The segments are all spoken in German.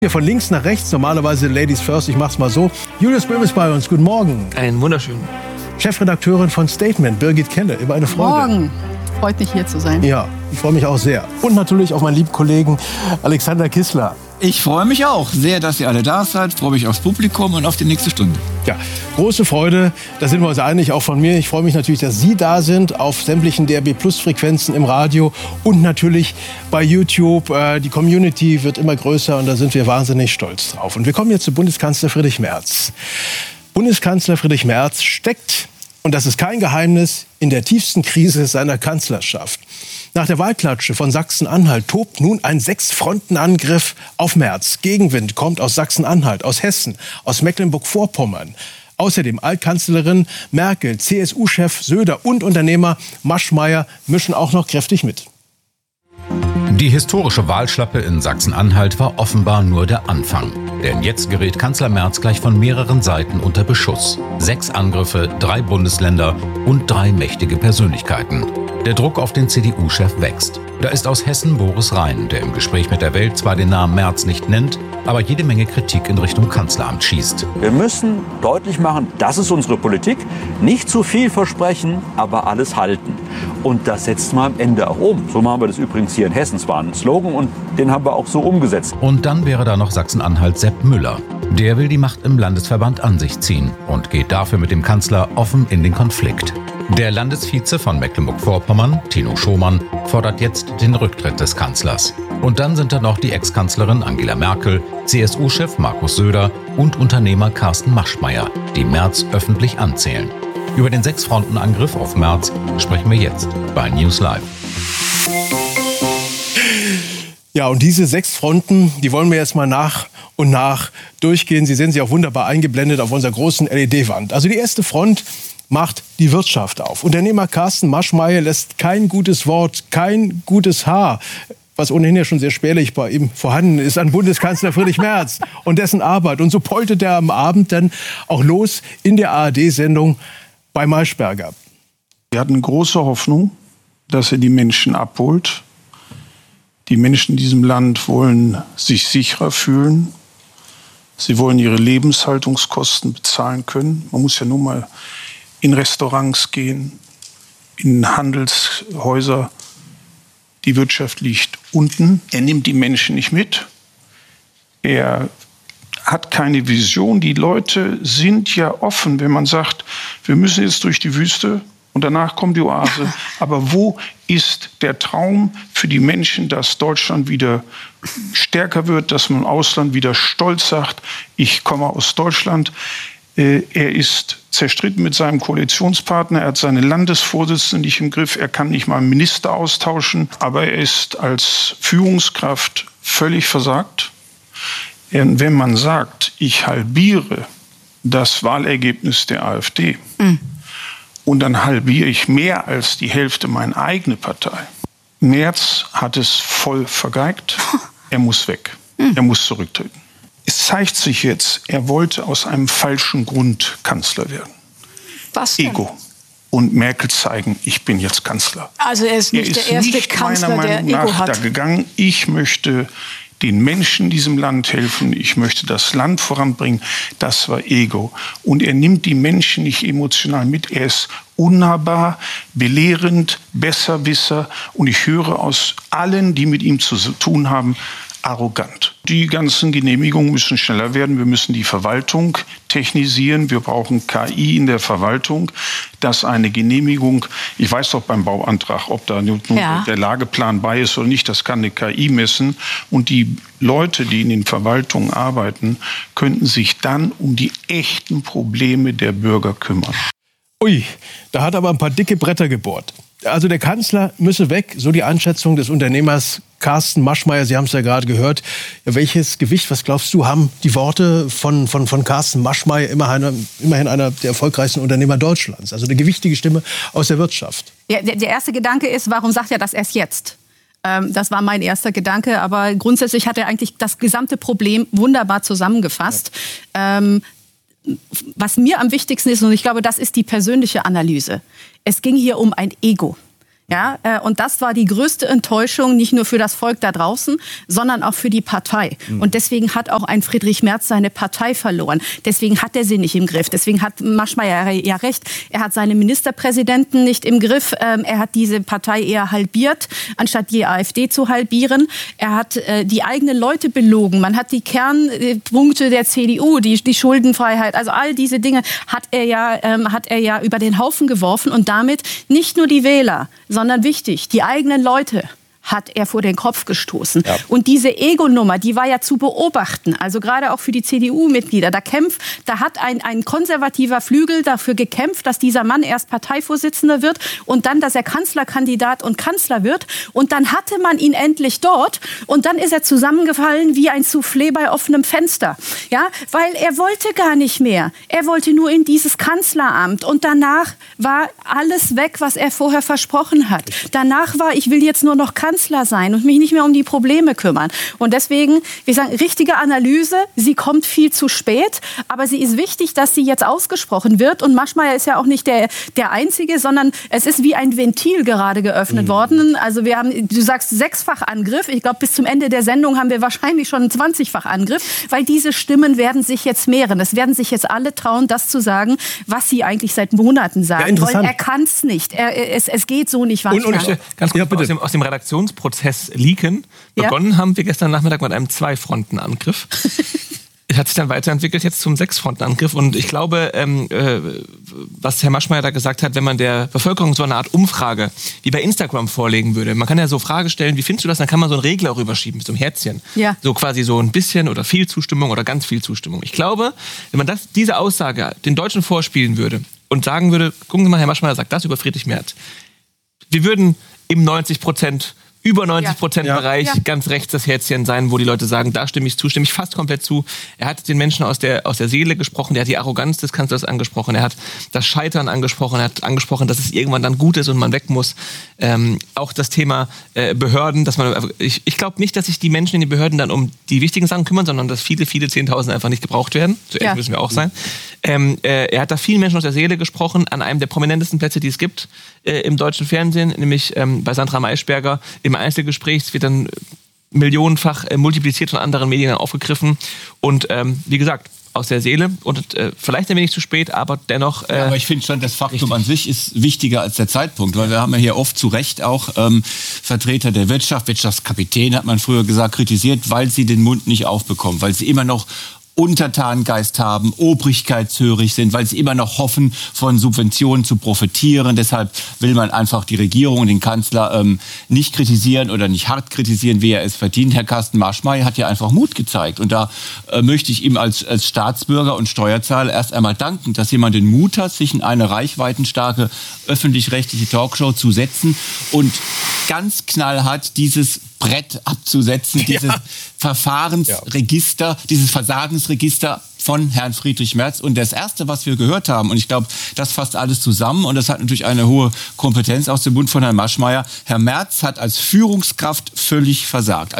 Hier von links nach rechts, normalerweise Ladies first, ich mach's mal so. Julius Böhm ist bei uns, guten Morgen. Einen wunderschönen. Chefredakteurin von Statement, Birgit Kelle, immer eine Freude. Morgen, freut mich hier zu sein. Ja, ich freue mich auch sehr. Und natürlich auch meinen lieben Kollegen Alexander Kissler. Ich freue mich auch sehr, dass ihr alle da seid, freue mich aufs Publikum und auf die nächste Stunde. Ja, große Freude, da sind wir uns einig, auch von mir. Ich freue mich natürlich, dass Sie da sind, auf sämtlichen DRB-Plus-Frequenzen im Radio und natürlich bei YouTube. Die Community wird immer größer und da sind wir wahnsinnig stolz drauf. Und wir kommen jetzt zu Bundeskanzler Friedrich Merz. Bundeskanzler Friedrich Merz steckt, und das ist kein Geheimnis, in der tiefsten Krise seiner Kanzlerschaft. Nach der Wahlklatsche von Sachsen-Anhalt tobt nun ein Sechs-Fronten-Angriff auf Merz. Gegenwind kommt aus Sachsen-Anhalt, aus Hessen, aus Mecklenburg-Vorpommern. Außerdem Altkanzlerin Merkel, CSU-Chef Söder und Unternehmer Maschmeyer mischen auch noch kräftig mit. Die historische Wahlschlappe in Sachsen-Anhalt war offenbar nur der Anfang. Denn jetzt gerät Kanzler Merz gleich von mehreren Seiten unter Beschuss. 6 Angriffe, 3 Bundesländer und 3 mächtige Persönlichkeiten. Der Druck auf den CDU-Chef wächst. Da ist aus Hessen Boris Rhein, der im Gespräch mit der Welt zwar den Namen Merz nicht nennt, aber jede Menge Kritik in Richtung Kanzleramt schießt. Wir müssen deutlich machen, das ist unsere Politik. Nicht zu viel versprechen, aber alles halten. Und das setzt man am Ende auch um. So machen wir das übrigens hier in Hessen. Es war ein Slogan und den haben wir auch so umgesetzt. Und dann wäre da noch Sachsen-Anhalt Sepp Müller. Der will die Macht im Landesverband an sich ziehen und geht dafür mit dem Kanzler offen in den Konflikt. Der Landesvize von Mecklenburg-Vorpommern, Tino Schomann, fordert jetzt den Rücktritt des Kanzlers. Und dann sind da noch die Ex-Kanzlerin Angela Merkel, CSU-Chef Markus Söder und Unternehmer Carsten Maschmeyer, die Merz öffentlich anzählen. Über den Sechs-Fronten-Angriff auf Merz sprechen wir jetzt bei News Live. Ja, und diese 6 Fronten, die wollen wir jetzt mal nach und nach durchgehen. Sie sehen sie auch wunderbar eingeblendet auf unserer großen LED-Wand. Also die erste Front macht die Wirtschaft auf. Unternehmer Carsten Maschmeyer lässt kein gutes Wort, kein gutes Haar, was ohnehin ja schon sehr spärlich bei ihm vorhanden ist, an Bundeskanzler Friedrich Merz und dessen Arbeit. Und so poltert er am Abend dann auch los in der ARD-Sendung bei Maischberger. Wir hatten große Hoffnung, dass er die Menschen abholt. Die Menschen in diesem Land wollen sich sicherer fühlen. Sie wollen ihre Lebenshaltungskosten bezahlen können. Man muss ja nur mal in Restaurants gehen, in Handelshäuser. Die Wirtschaft liegt unten. Er nimmt die Menschen nicht mit. Er hat keine Vision. Die Leute sind ja offen, wenn man sagt, wir müssen jetzt durch die Wüste und danach kommt die Oase. Aber wo ist der Traum für die Menschen, dass Deutschland wieder stärker wird, dass man im Ausland wieder stolz sagt, ich komme aus Deutschland? Er ist zerstritten mit seinem Koalitionspartner. Er hat seine Landesvorsitzende nicht im Griff. Er kann nicht mal einen Minister austauschen. Aber er ist als Führungskraft völlig versagt. Wenn man sagt, ich halbiere das Wahlergebnis der AfD und dann halbiere ich mehr als die Hälfte meine eigene Partei. Merz hat es voll vergeigt. Er muss weg. Er muss zurücktreten. Es zeigt sich jetzt, er wollte aus einem falschen Grund Kanzler werden. Was denn? Ego. Und Merkel zeigen, ich bin jetzt Kanzler. Also er ist nicht der erste Kanzler, der Ego hat. Da gegangen, ich möchte den Menschen in diesem Land helfen, ich möchte das Land voranbringen. Das war Ego. Und er nimmt die Menschen nicht emotional mit. Er ist unnahbar, belehrend, Besserwisser. Und ich höre aus allen, die mit ihm zu tun haben, arrogant. Die ganzen Genehmigungen müssen schneller werden. Wir müssen die Verwaltung technisieren. Wir brauchen KI in der Verwaltung, dass eine Genehmigung, ich weiß doch beim Bauantrag, ob da nun der Lageplan bei ist oder nicht, das kann eine KI messen. Und die Leute, die in den Verwaltungen arbeiten, könnten sich dann um die echten Probleme der Bürger kümmern. Ui, da hat aber ein paar dicke Bretter gebohrt. Also der Kanzler müsse weg, so die Einschätzung des Unternehmers Carsten Maschmeyer. Sie haben es ja gerade gehört. Ja, welches Gewicht, was glaubst du, haben die Worte von Carsten Maschmeyer, immerhin einer der erfolgreichsten Unternehmer Deutschlands? Also eine gewichtige Stimme aus der Wirtschaft. Ja, der erste Gedanke ist, warum sagt er das erst jetzt? Das war mein erster Gedanke. Aber grundsätzlich hat er eigentlich das gesamte Problem wunderbar zusammengefasst. Ja. Was mir am wichtigsten ist, und ich glaube, das ist die persönliche Analyse. Es ging hier um ein Ego. Ja, und das war die größte Enttäuschung, nicht nur für das Volk da draußen, sondern auch für die Partei. Und deswegen hat auch ein Friedrich Merz seine Partei verloren. Deswegen hat er sie nicht im Griff. Deswegen hat Maschmeyer ja recht. Er hat seine Ministerpräsidenten nicht im Griff. Er hat diese Partei eher halbiert, anstatt die AfD zu halbieren. Er hat die eigenen Leute belogen. Man hat die Kernpunkte der CDU, die Schuldenfreiheit, also all diese Dinge hat er ja über den Haufen geworfen und damit nicht nur die Wähler, sondern wichtig, die eigenen Leute hat er vor den Kopf gestoßen. Ja. Und diese Ego-Nummer, die war ja zu beobachten, also gerade auch für die CDU-Mitglieder. Da hat ein konservativer Flügel dafür gekämpft, dass dieser Mann erst Parteivorsitzender wird und dann, dass er Kanzlerkandidat und Kanzler wird. Und dann hatte man ihn endlich dort und dann ist er zusammengefallen wie ein Soufflé bei offenem Fenster. Ja, weil er wollte gar nicht mehr. Er wollte nur in dieses Kanzleramt und danach war alles weg, was er vorher versprochen hat. Danach war, ich will jetzt nur noch Kanzler sein und mich nicht mehr um die Probleme kümmern. Und deswegen, wir sagen, richtige Analyse, sie kommt viel zu spät, aber sie ist wichtig, dass sie jetzt ausgesprochen wird. Und Maschmeyer ist ja auch nicht der Einzige, sondern es ist wie ein Ventil gerade geöffnet worden. Also wir haben, du sagst 6-fach Angriff. Ich glaube, bis zum Ende der Sendung haben wir wahrscheinlich schon einen 20-fach Angriff, weil diese Stimmen werden sich jetzt mehren. Es werden sich jetzt alle trauen, das zu sagen, was sie eigentlich seit Monaten sagen wollen. Er kann es nicht. Es geht so nicht weiter. Und ganz kurz, aus dem Redaktionsprozess leaken. Begonnen haben wir gestern Nachmittag mit einem 2-Fronten-Angriff. Es hat sich dann weiterentwickelt jetzt zum 6-Fronten-Angriff. Und ich glaube, was Herr Maschmeyer da gesagt hat, wenn man der Bevölkerung so eine Art Umfrage wie bei Instagram vorlegen würde. Man kann ja so Fragen stellen, wie findest du das? Dann kann man so einen Regler rüberschieben mit so einem Herzchen. Ja. So quasi so ein bisschen oder viel Zustimmung oder ganz viel Zustimmung. Ich glaube, wenn man diese Aussage den Deutschen vorspielen würde und sagen würde, gucken Sie mal, Herr Maschmeyer sagt das über Friedrich Merz. Wir würden im über 90% Bereich ganz rechts das Herzchen sein, wo die Leute sagen, da stimme ich fast komplett zu. Er hat den Menschen aus der Seele gesprochen, er hat die Arroganz des Kanzlers angesprochen, er hat das Scheitern angesprochen, er hat angesprochen, dass es irgendwann dann gut ist und man weg muss. Auch das Thema Behörden, ich glaube nicht, dass sich die Menschen in den Behörden dann um die wichtigen Sachen kümmern, sondern dass viele 10.000 einfach nicht gebraucht werden. So ehrlich müssen wir auch sein. Er hat da vielen Menschen aus der Seele gesprochen, an einem der prominentesten Plätze, die es gibt im deutschen Fernsehen, nämlich bei Sandra Maischberger im Einzelgespräch. Es wird dann millionenfach multipliziert von anderen Medien aufgegriffen. Und wie gesagt, aus der Seele und vielleicht ein wenig zu spät, aber dennoch... aber ich finde schon, das Faktum an sich ist wichtiger als der Zeitpunkt, weil wir haben ja hier oft zu Recht auch Vertreter der Wirtschaftskapitän, hat man früher gesagt, kritisiert, weil sie den Mund nicht aufbekommen, weil sie immer noch Untertanengeist haben, obrigkeitshörig sind, weil sie immer noch hoffen, von Subventionen zu profitieren. Deshalb will man einfach die Regierung und den Kanzler nicht kritisieren oder nicht hart kritisieren, wie er es verdient. Herr Carsten Maschmeyer hat ja einfach Mut gezeigt. Und da möchte ich ihm als Staatsbürger und Steuerzahler erst einmal danken, dass jemand den Mut hat, sich in eine reichweitenstarke öffentlich-rechtliche Talkshow zu setzen und ganz knallhart dieses Brett abzusetzen, dieses Verfahrensregister, dieses Versagensregister von Herrn Friedrich Merz. Und das Erste, was wir gehört haben, und ich glaube, das fasst alles zusammen, und das hat natürlich eine hohe Kompetenz aus dem Mund von Herrn Maschmeyer, Herr Merz hat als Führungskraft völlig versagt.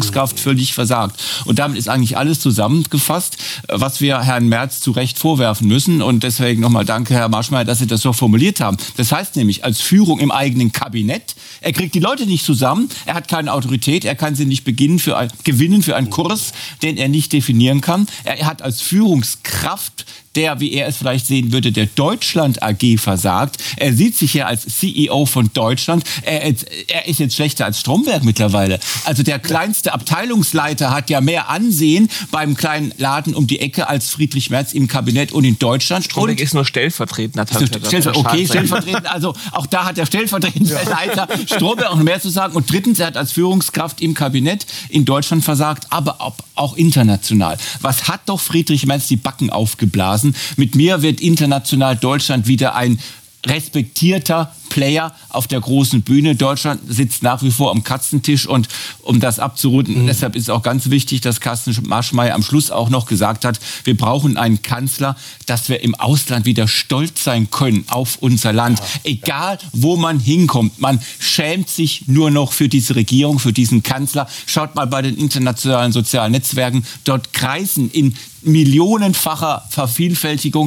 Und damit ist eigentlich alles zusammengefasst, was wir Herrn Merz zu Recht vorwerfen müssen. Und deswegen nochmal danke, Herr Maschmeyer, dass Sie das so formuliert haben. Das heißt nämlich, als Führung im eigenen Kabinett, er kriegt die Leute nicht zusammen, er hat keine Autorität, er kann sie nicht gewinnen für einen Kurs, den er nicht definieren kann. Er hat als Führungskraft, der, wie er es vielleicht sehen würde, der Deutschland AG versagt. Er sieht sich ja als CEO von Deutschland. Er ist jetzt schlechter als Stromberg mittlerweile. Also der kleinste Abteilungsleiter hat ja mehr Ansehen beim kleinen Laden um die Ecke als Friedrich Merz im Kabinett und in Deutschland. Stromberg ist nur stellvertretend. Stellvertretend. Also auch da hat der stellvertretende Leiter Stromberg noch mehr zu sagen. Und drittens, er hat als Führungskraft im Kabinett in Deutschland versagt, aber auch international. Was hat doch Friedrich Merz die Backen aufgeblasen? Mit mir wird international Deutschland wieder ein respektierter Player auf der großen Bühne. Deutschland sitzt nach wie vor am Katzentisch, und um das abzurunden, deshalb ist es auch ganz wichtig, dass Carsten Maschmeyer am Schluss auch noch gesagt hat, wir brauchen einen Kanzler, dass wir im Ausland wieder stolz sein können auf unser Land. Egal, wo man hinkommt, man schämt sich nur noch für diese Regierung, für diesen Kanzler. Schaut mal bei den internationalen sozialen Netzwerken, dort kreisen in millionenfacher Vervielfältigung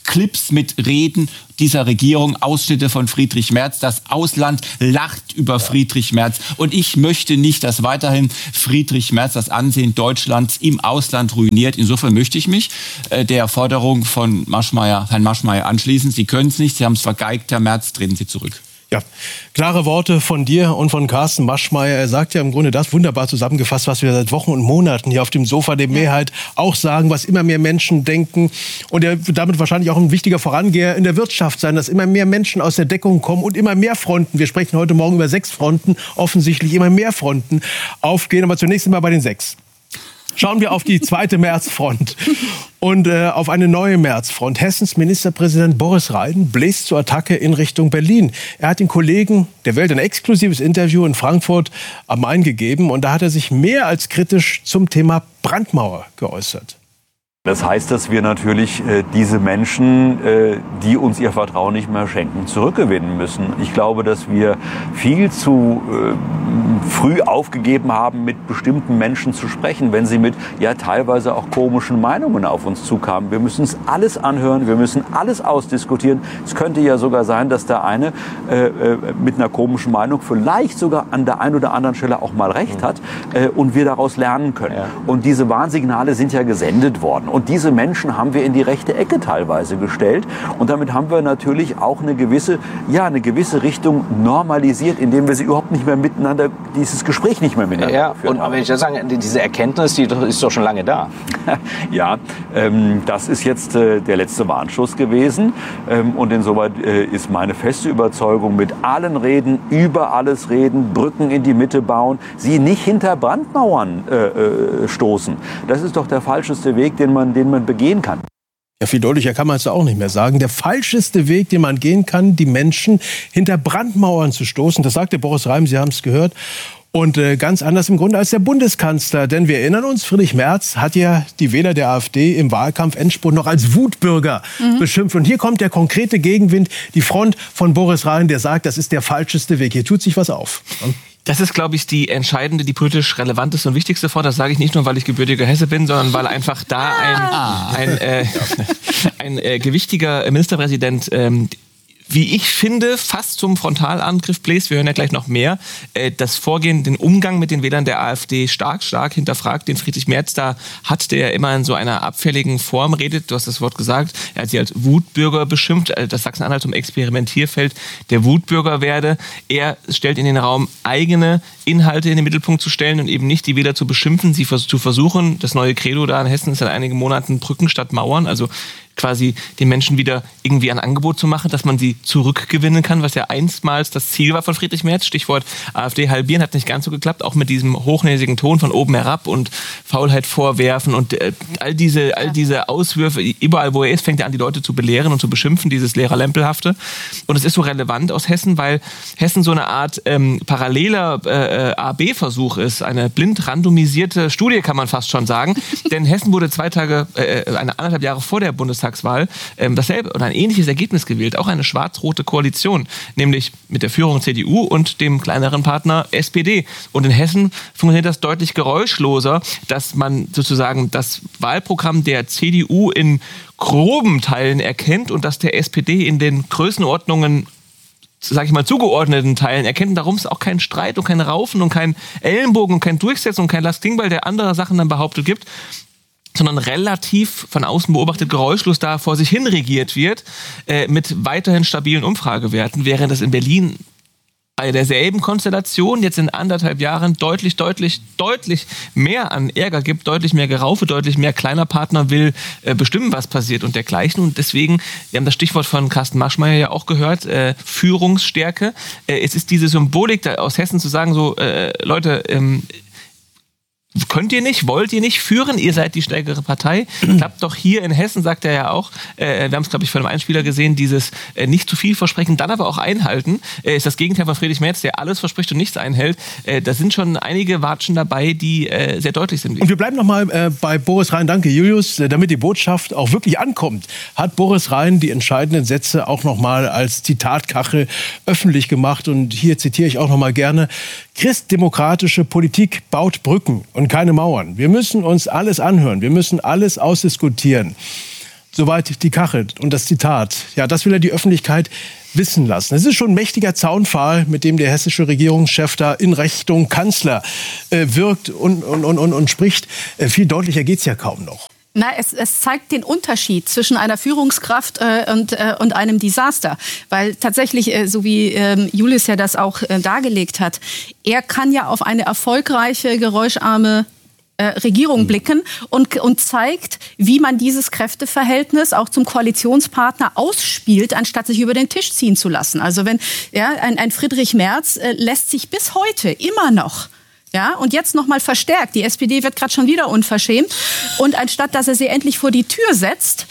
Clips mit Reden dieser Regierung, Ausschnitte von Friedrich Merz. Das Ausland lacht über Friedrich Merz. Und ich möchte nicht, dass weiterhin Friedrich Merz das Ansehen Deutschlands im Ausland ruiniert. Insofern möchte ich mich der Forderung von Herrn Maschmeyer anschließen. Sie können es nicht, Sie haben es vergeigt, Herr Merz, treten Sie zurück. Ja, klare Worte von dir und von Carsten Maschmeyer. Er sagt ja im Grunde das wunderbar zusammengefasst, was wir seit Wochen und Monaten hier auf dem Sofa der Mehrheit auch sagen, was immer mehr Menschen denken. Und er wird damit wahrscheinlich auch ein wichtiger Vorangeher in der Wirtschaft sein, dass immer mehr Menschen aus der Deckung kommen und immer mehr Fronten. Wir sprechen heute Morgen über 6 Fronten, offensichtlich immer mehr Fronten aufgehen. Aber zunächst einmal bei den 6. Schauen wir auf die 2. Märzfront und auf eine neue Märzfront. Hessens Ministerpräsident Boris Rhein bläst zur Attacke in Richtung Berlin. Er hat den Kollegen der Welt ein exklusives Interview in Frankfurt am Main gegeben. Und da hat er sich mehr als kritisch zum Thema Brandmauer geäußert. Das heißt, dass wir natürlich diese Menschen, die uns ihr Vertrauen nicht mehr schenken, zurückgewinnen müssen. Ich glaube, dass wir viel zu früh aufgegeben haben, mit bestimmten Menschen zu sprechen, wenn sie mit teilweise auch komischen Meinungen auf uns zukamen. Wir müssen uns alles anhören, wir müssen alles ausdiskutieren. Es könnte ja sogar sein, dass der eine mit einer komischen Meinung vielleicht sogar an der einen oder anderen Stelle auch mal recht hat und wir daraus lernen können. Ja. Und diese Warnsignale sind ja gesendet worden. Und diese Menschen haben wir in die rechte Ecke teilweise gestellt. Und damit haben wir natürlich auch eine gewisse Richtung normalisiert, indem wir sie überhaupt nicht mehr miteinander, dieses Gespräch nicht mehr miteinander führen. Und wenn ich das sage, diese Erkenntnis, die ist doch schon lange da. Ja, das ist jetzt der letzte Warnschuss gewesen. Und insoweit ist meine feste Überzeugung, mit allen reden, über alles reden, Brücken in die Mitte bauen, sie nicht hinter Brandmauern stoßen. Das ist doch der falscheste Weg, den man begehen kann. Ja, viel deutlicher kann man es auch nicht mehr sagen. Der falscheste Weg, den man gehen kann, die Menschen hinter Brandmauern zu stoßen. Das sagte Boris Rhein, Sie haben es gehört. Und ganz anders im Grunde als der Bundeskanzler. Denn wir erinnern uns, Friedrich Merz hat ja die Wähler der AfD im Wahlkampf-Endspurt noch als Wutbürger beschimpft. Und hier kommt der konkrete Gegenwind, die Front von Boris Rhein, der sagt, das ist der falscheste Weg. Hier tut sich was auf. Das ist, glaube ich, die entscheidende, die politisch relevanteste und wichtigste Front. Das sage ich nicht nur, weil ich gebürtiger Hesse bin, sondern weil einfach da ein gewichtiger Ministerpräsident, wie ich finde, fast zum Frontalangriff bläst. Wir hören ja gleich noch mehr. Das Vorgehen, den Umgang mit den Wählern der AfD stark hinterfragt. Den Friedrich Merz da hat, der immer in so einer abfälligen Form redet. Du hast das Wort gesagt. Er hat sie als Wutbürger beschimpft, dass Sachsen-Anhalt zum Experimentierfeld der Wutbürger werde. Er stellt in den Raum, eigene Inhalte in den Mittelpunkt zu stellen und eben nicht die Wähler zu beschimpfen, sie zu versuchen. Das neue Credo da in Hessen ist seit einigen Monaten Brücken statt Mauern. Also quasi den Menschen wieder irgendwie ein Angebot zu machen, dass man sie zurückgewinnen kann, was ja einstmals das Ziel war von Friedrich Merz. Stichwort AfD halbieren, hat nicht ganz so geklappt, auch mit diesem hochnäsigen Ton von oben herab und Faulheit vorwerfen und all diese Auswürfe, überall wo er ist, fängt er an, die Leute zu belehren und zu beschimpfen, dieses Lehrerlämpelhafte. Und es ist so relevant aus Hessen, weil Hessen so eine Art paralleler AB-Versuch ist, eine blind randomisierte Studie, kann man fast schon sagen. Denn Hessen wurde 1,5 Jahre vor der Bundestagswahl dasselbe oder ein ähnliches Ergebnis gewählt, auch eine schwarz-rote Koalition, nämlich mit der Führung CDU und dem kleineren Partner SPD. Und in Hessen funktioniert das deutlich geräuschloser, dass man sozusagen das Wahlprogramm der CDU in groben Teilen erkennt und dass der SPD in den Größenordnungen, sag ich mal, zugeordneten Teilen erkennt. Und darum ist auch kein Streit und kein Raufen und kein Ellenbogen und kein Durchsetzen und kein Lars Klingbeil, der andere Sachen dann behauptet gibt, sondern relativ von außen beobachtet geräuschlos da vor sich hin regiert wird, mit weiterhin stabilen Umfragewerten, während es in Berlin bei derselben Konstellation jetzt in 1,5 Jahren deutlich mehr an Ärger gibt, deutlich mehr Geraufe, deutlich mehr kleiner Partner will bestimmen, was passiert und dergleichen. Und deswegen, wir haben das Stichwort von Carsten Maschmeyer ja auch gehört, Führungsstärke. Es ist diese Symbolik da aus Hessen zu sagen, so Leute, könnt ihr nicht, wollt ihr nicht führen? Ihr seid die stärkere Partei. Klappt doch hier in Hessen, sagt er ja auch. Wir haben es, glaube ich, von einem Einspieler gesehen, dieses nicht zu viel versprechen, dann aber auch einhalten. Ist das Gegenteil von Friedrich Merz, der alles verspricht und nichts einhält. Da sind schon einige Watschen dabei, die sehr deutlich sind. Und wir bleiben nochmal bei Boris Rhein. Danke, Julius. Damit die Botschaft auch wirklich ankommt, hat Boris Rhein die entscheidenden Sätze auch nochmal als Zitatkachel öffentlich gemacht. Und hier zitiere ich auch nochmal gerne: Christdemokratische Politik baut Brücken und keine Mauern. Wir müssen uns alles anhören. Wir müssen alles ausdiskutieren. Soweit die Kachel und das Zitat. Ja, das will er die Öffentlichkeit wissen lassen. Es ist schon ein mächtiger Zaunpfahl, mit dem der hessische Regierungschef da in Richtung Kanzler wirkt und spricht. Viel deutlicher geht's ja kaum noch. Na, es zeigt den Unterschied zwischen einer Führungskraft und einem Desaster. Weil tatsächlich, so wie Julius ja das auch dargelegt hat, er kann ja auf eine erfolgreiche, geräuscharme Regierung blicken und zeigt, wie man dieses Kräfteverhältnis auch zum Koalitionspartner ausspielt, anstatt sich über den Tisch ziehen zu lassen. Also wenn ein Friedrich Merz lässt sich bis heute immer noch, ja, und jetzt noch mal verstärkt. Die SPD wird gerade schon wieder unverschämt. Und anstatt, dass er sie endlich vor die Tür setzt,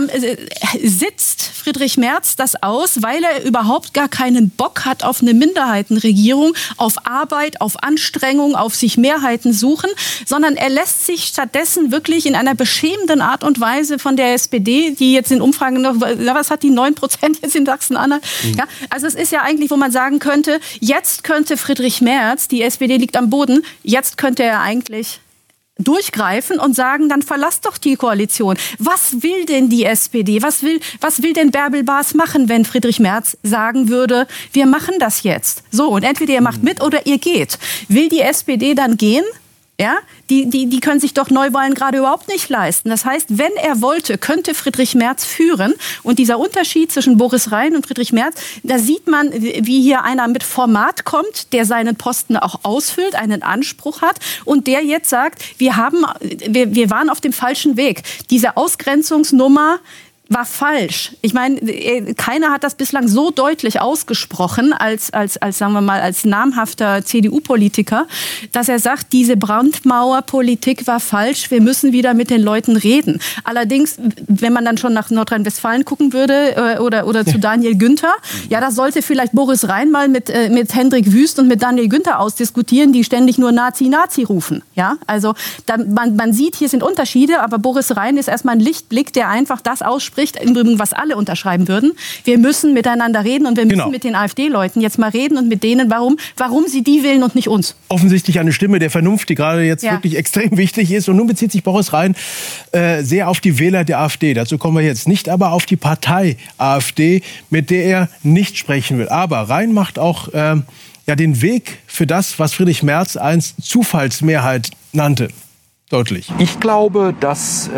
sitzt Friedrich Merz das aus, weil er überhaupt gar keinen Bock hat auf eine Minderheitenregierung, auf Arbeit, auf Anstrengung, auf sich Mehrheiten suchen, sondern er lässt sich stattdessen wirklich in einer beschämenden Art und Weise von der SPD, die jetzt in Umfragen noch, was hat die 9% jetzt in Sachsen-Anhalt? Ja, also es ist ja eigentlich, wo man sagen könnte, jetzt könnte Friedrich Merz, die SPD liegt am Boden, jetzt könnte er eigentlich durchgreifen und sagen, dann verlasst doch die Koalition. Was will denn die SPD? Was will denn Bärbel Baas machen, wenn Friedrich Merz sagen würde, wir machen das jetzt? So, und entweder ihr macht mit oder ihr geht. Will die SPD dann gehen? Ja, die können sich doch Neuwahlen gerade überhaupt nicht leisten. Das heißt, wenn er wollte, könnte Friedrich Merz führen. Und dieser Unterschied zwischen Boris Rhein und Friedrich Merz, da sieht man, wie hier einer mit Format kommt, der seinen Posten auch ausfüllt, einen Anspruch hat und der jetzt sagt, wir waren auf dem falschen Weg. Diese Ausgrenzungsnummer war falsch. Ich meine, keiner hat das bislang so deutlich ausgesprochen als sagen wir mal, als namhafter CDU-Politiker, dass er sagt, diese Brandmauerpolitik war falsch, wir müssen wieder mit den Leuten reden. Allerdings, wenn man dann schon nach Nordrhein-Westfalen gucken würde oder zu Daniel Günther, ja, da sollte vielleicht Boris Rhein mal mit Hendrik Wüst und mit Daniel Günther ausdiskutieren, die ständig nur Nazi, Nazi rufen. Ja, also man sieht, hier sind Unterschiede, aber Boris Rhein ist erstmal ein Lichtblick, der einfach das ausspricht, im Übrigen, was alle unterschreiben würden. Wir müssen miteinander reden und wir müssen mit den AfD-Leuten jetzt mal reden und mit denen, warum sie die wählen und nicht uns. Offensichtlich eine Stimme der Vernunft, die gerade jetzt wirklich extrem wichtig ist. Und nun bezieht sich Boris Rhein sehr auf die Wähler der AfD. Dazu kommen wir jetzt nicht, aber auf die Partei AfD, mit der er nicht sprechen will. Aber Rhein macht auch den Weg für das, was Friedrich Merz einst Zufallsmehrheit nannte. Deutlich. Ich glaube, dass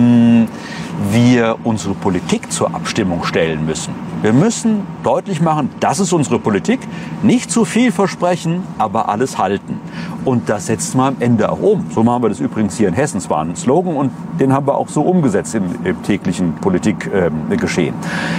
wir unsere Politik zur Abstimmung stellen müssen. Wir müssen deutlich machen, das ist unsere Politik. Nicht zu viel versprechen, aber alles halten. Und das setzt man am Ende auch um. So machen wir das übrigens hier in Hessen. Es war ein Slogan und den haben wir auch so umgesetzt im täglichen Politikgeschehen.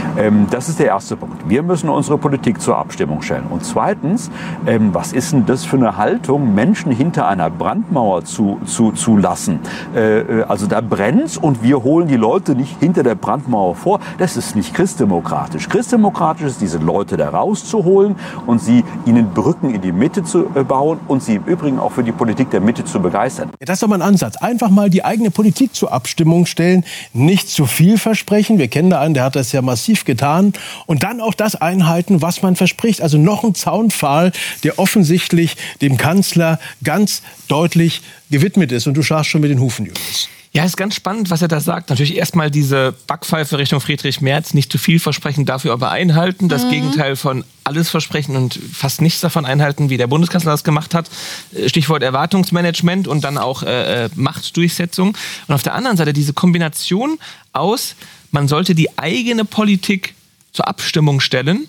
Das ist der erste Punkt. Wir müssen unsere Politik zur Abstimmung stellen. Und zweitens, was ist denn das für eine Haltung, Menschen hinter einer Brandmauer zu lassen? Also da brennt's und wir holen die Leute nicht hinter der Brandmauer vor. Das ist nicht christdemokratisch. Christdemokratisch ist, diese Leute da rauszuholen und ihnen Brücken in die Mitte zu bauen und sie im Übrigen auch für die Politik der Mitte zu begeistern. Ja, das ist doch mal ein Ansatz. Einfach mal die eigene Politik zur Abstimmung stellen, nicht zu viel versprechen. Wir kennen da einen, der hat das ja massiv getan. Und dann auch das einhalten, was man verspricht. Also noch ein Zaunpfahl, der offensichtlich dem Kanzler ganz deutlich gewidmet ist. Und du schlagst schon mit den Hufen, Julius. Ja, ist ganz spannend, was er da sagt. Natürlich erstmal diese Backpfeife Richtung Friedrich Merz, nicht zu viel versprechen, dafür aber einhalten. Das Gegenteil von alles versprechen und fast nichts davon einhalten, wie der Bundeskanzler das gemacht hat. Stichwort Erwartungsmanagement und dann auch Machtdurchsetzung. Und auf der anderen Seite diese Kombination aus, man sollte die eigene Politik zur Abstimmung stellen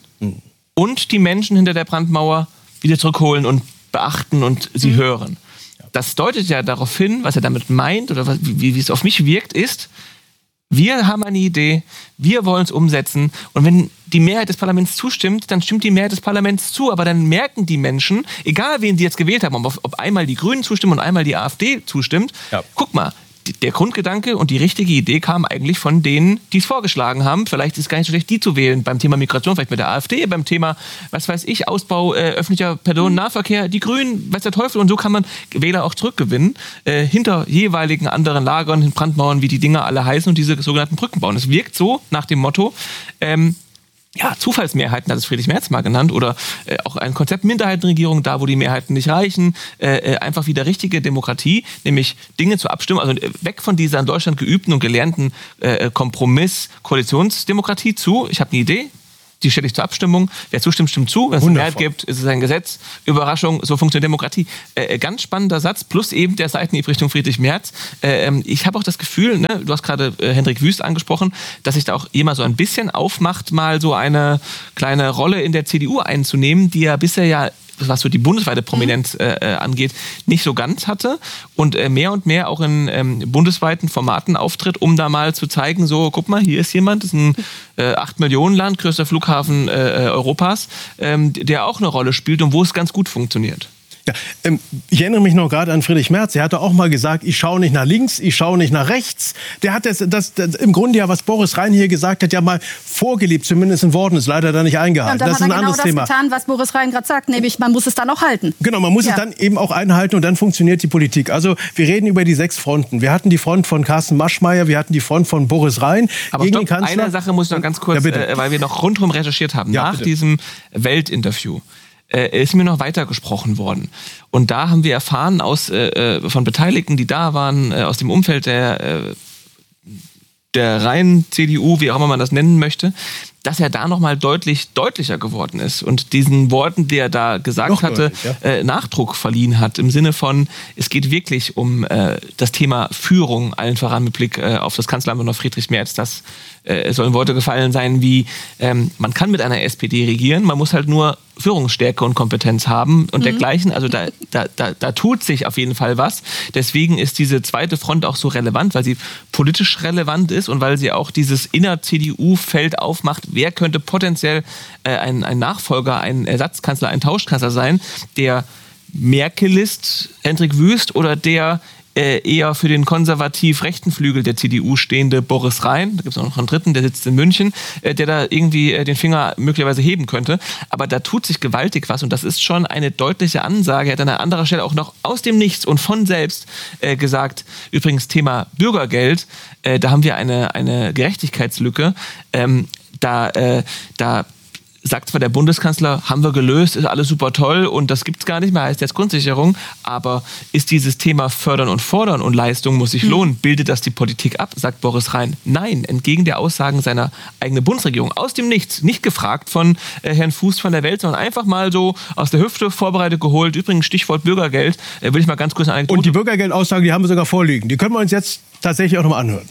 und die Menschen hinter der Brandmauer wieder zurückholen und beachten und sie hören. Das deutet ja darauf hin, was er damit meint oder wie es auf mich wirkt, ist, wir haben eine Idee, wir wollen es umsetzen und wenn die Mehrheit des Parlaments zustimmt, dann stimmt die Mehrheit des Parlaments zu, aber dann merken die Menschen, egal wen sie jetzt gewählt haben, ob einmal die Grünen zustimmen und einmal die AfD zustimmt, guck mal, der Grundgedanke und die richtige Idee kam eigentlich von denen, die es vorgeschlagen haben. Vielleicht ist es gar nicht so schlecht, die zu wählen beim Thema Migration, vielleicht mit der AfD, beim Thema, was weiß ich, Ausbau öffentlicher Personennahverkehr, die Grünen, weiß der Teufel. Und so kann man Wähler auch zurückgewinnen, hinter jeweiligen anderen Lagern, Brandmauern, wie die Dinger alle heißen und diese sogenannten Brücken bauen. Es wirkt so nach dem Motto, Zufallsmehrheiten, hat es Friedrich Merz mal genannt, oder auch ein Konzept Minderheitenregierung, da wo die Mehrheiten nicht reichen, einfach wieder richtige Demokratie, nämlich Dinge zur Abstimmung, also weg von dieser in Deutschland geübten und gelernten Kompromiss-Koalitionsdemokratie zu, ich habe eine Idee, die stelle ich zur Abstimmung. Wer zustimmt, stimmt zu. Wenn es eine Mehrheit gibt, ist es ein Gesetz. Überraschung, so funktioniert Demokratie. Ganz spannender Satz, plus eben der Seitenhieb Richtung Friedrich Merz. Ich habe auch das Gefühl, ne, du hast gerade Hendrik Wüst angesprochen, dass sich da auch jemand so ein bisschen aufmacht, mal so eine kleine Rolle in der CDU einzunehmen, die ja bisher ja, was so die bundesweite Prominenz angeht, nicht so ganz hatte und mehr und mehr auch in bundesweiten Formaten auftritt, um da mal zu zeigen, so, guck mal, hier ist jemand, das ist ein 8-Millionen-Land, größter Flughafen Europas, der auch eine Rolle spielt und wo es ganz gut funktioniert. Ja, ich erinnere mich noch gerade an Friedrich Merz. Er hatte auch mal gesagt, ich schaue nicht nach links, ich schaue nicht nach rechts. Der hat das im Grunde ja, was Boris Rhein hier gesagt hat, ja mal vorgelebt, zumindest in Worten, ist leider da nicht eingehalten. Ja, und dann das ist ein anderes Thema. Das getan, was Boris Rhein gerade sagt, nämlich man muss es dann auch halten. Genau, man muss es dann eben auch einhalten und dann funktioniert die Politik. Also wir reden über die 6 Fronten. Wir hatten die Front von Carsten Maschmeyer, wir hatten die Front von Boris Rhein. Aber gegen stopp, den Kanzler. eine Sache muss ich noch ganz kurz, weil wir noch rundherum recherchiert haben, nach diesem Weltinterview. Ist mir noch weiter gesprochen worden. Und da haben wir erfahren von Beteiligten, die da waren, aus dem Umfeld der reinen CDU, wie auch immer man das nennen möchte, dass er da nochmal deutlicher geworden ist und diesen Worten, die er da gesagt hatte, Nachdruck verliehen hat, im Sinne von, es geht wirklich um das Thema Führung, allen voran mit Blick auf das Kanzleramt unter Friedrich Merz. Das sollen Worte gefallen sein wie, man kann mit einer SPD regieren, man muss halt nur Führungsstärke und Kompetenz haben und dergleichen. Also da tut sich auf jeden Fall was. Deswegen ist diese zweite Front auch so relevant, weil sie politisch relevant ist und weil sie auch dieses inner-CDU-Feld aufmacht. Wer könnte potenziell ein Nachfolger, ein Ersatzkanzler, ein Tauschkanzler sein, der Merkelist, Hendrik Wüst, oder der eher für den konservativ-rechten Flügel der CDU stehende Boris Rhein, da gibt es auch noch einen dritten, der sitzt in München, der da irgendwie den Finger möglicherweise heben könnte. Aber da tut sich gewaltig was und das ist schon eine deutliche Ansage. Er hat an einer anderen Stelle auch noch aus dem Nichts und von selbst gesagt, übrigens Thema Bürgergeld, da haben wir eine Gerechtigkeitslücke. Da sagt zwar der Bundeskanzler, haben wir gelöst, ist alles super toll und das gibt's gar nicht mehr, heißt jetzt Grundsicherung, aber ist dieses Thema Fördern und Fordern und Leistung muss sich lohnen, bildet das die Politik ab, sagt Boris Rhein. Nein, entgegen der Aussagen seiner eigenen Bundesregierung, aus dem Nichts, nicht gefragt von Herrn Fuß von der Welt, sondern einfach mal so aus der Hüfte vorbereitet geholt. Übrigens Stichwort Bürgergeld, will ich mal ganz kurz eine Anekdote. Und die Bürgergeldaussage, die haben wir sogar vorliegen, die können wir uns jetzt tatsächlich auch noch mal anhören.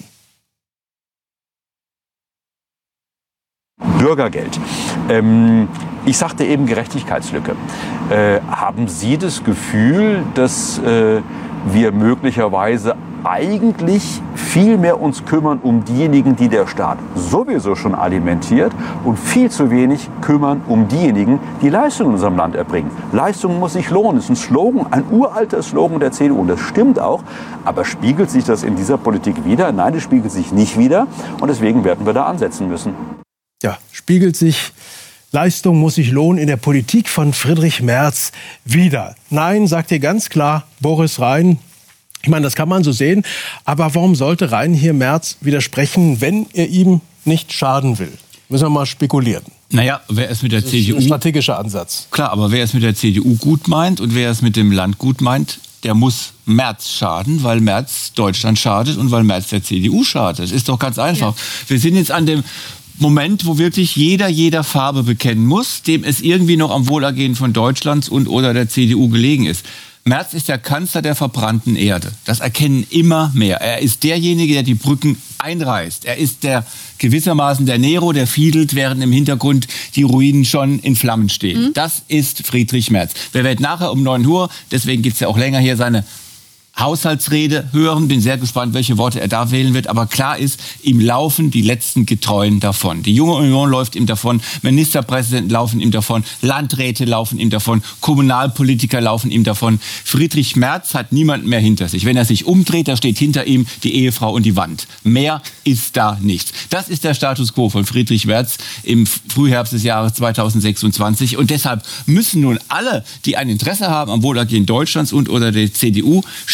Bürgergeld. Ich sagte eben Gerechtigkeitslücke. Haben Sie das Gefühl, dass wir möglicherweise eigentlich viel mehr uns kümmern um diejenigen, die der Staat sowieso schon alimentiert und viel zu wenig kümmern um diejenigen, die Leistungen in unserem Land erbringen? Leistung muss sich lohnen. Das ist ein Slogan, ein uralter Slogan der CDU und das stimmt auch. Aber spiegelt sich das in dieser Politik wider? Nein, das spiegelt sich nicht wider und deswegen werden wir da ansetzen müssen. Ja, spiegelt sich Leistung muss sich lohnen in der Politik von Friedrich Merz wider. Nein, sagt hier ganz klar Boris Rhein. Ich meine, das kann man so sehen. Aber warum sollte Rhein hier Merz widersprechen, wenn er ihm nicht schaden will? Müssen wir mal spekulieren. Naja, wer es mit der CDU... ein strategischer Ansatz. Klar, aber wer es mit der CDU gut meint und wer es mit dem Land gut meint, der muss Merz schaden, weil Merz Deutschland schadet und weil Merz der CDU schadet. Das ist doch ganz einfach. Ja. Wir sind jetzt an dem Moment, wo wirklich jeder Farbe bekennen muss, dem es irgendwie noch am Wohlergehen von Deutschlands und oder der CDU gelegen ist. Merz ist der Kanzler der verbrannten Erde. Das erkennen immer mehr. Er ist derjenige, der die Brücken einreißt. Er ist gewissermaßen der Nero, der fiedelt, während im Hintergrund die Ruinen schon in Flammen stehen. Das ist Friedrich Merz. Wir werden nachher um 9 Uhr, deswegen gibt's ja auch länger hier seine Haushaltsrede hören. Bin sehr gespannt, welche Worte er da wählen wird. Aber klar ist, ihm laufen die letzten Getreuen davon. Die Junge Union läuft ihm davon, Ministerpräsidenten laufen ihm davon, Landräte laufen ihm davon, Kommunalpolitiker laufen ihm davon. Friedrich Merz hat niemanden mehr hinter sich. Wenn er sich umdreht, da steht hinter ihm die Ehefrau und die Wand. Mehr ist da nichts. Das ist der Status quo von Friedrich Merz im Frühherbst des Jahres 2026. Und deshalb müssen nun alle, die ein Interesse haben am Wohlergehen Deutschlands und oder der CDU, schauen,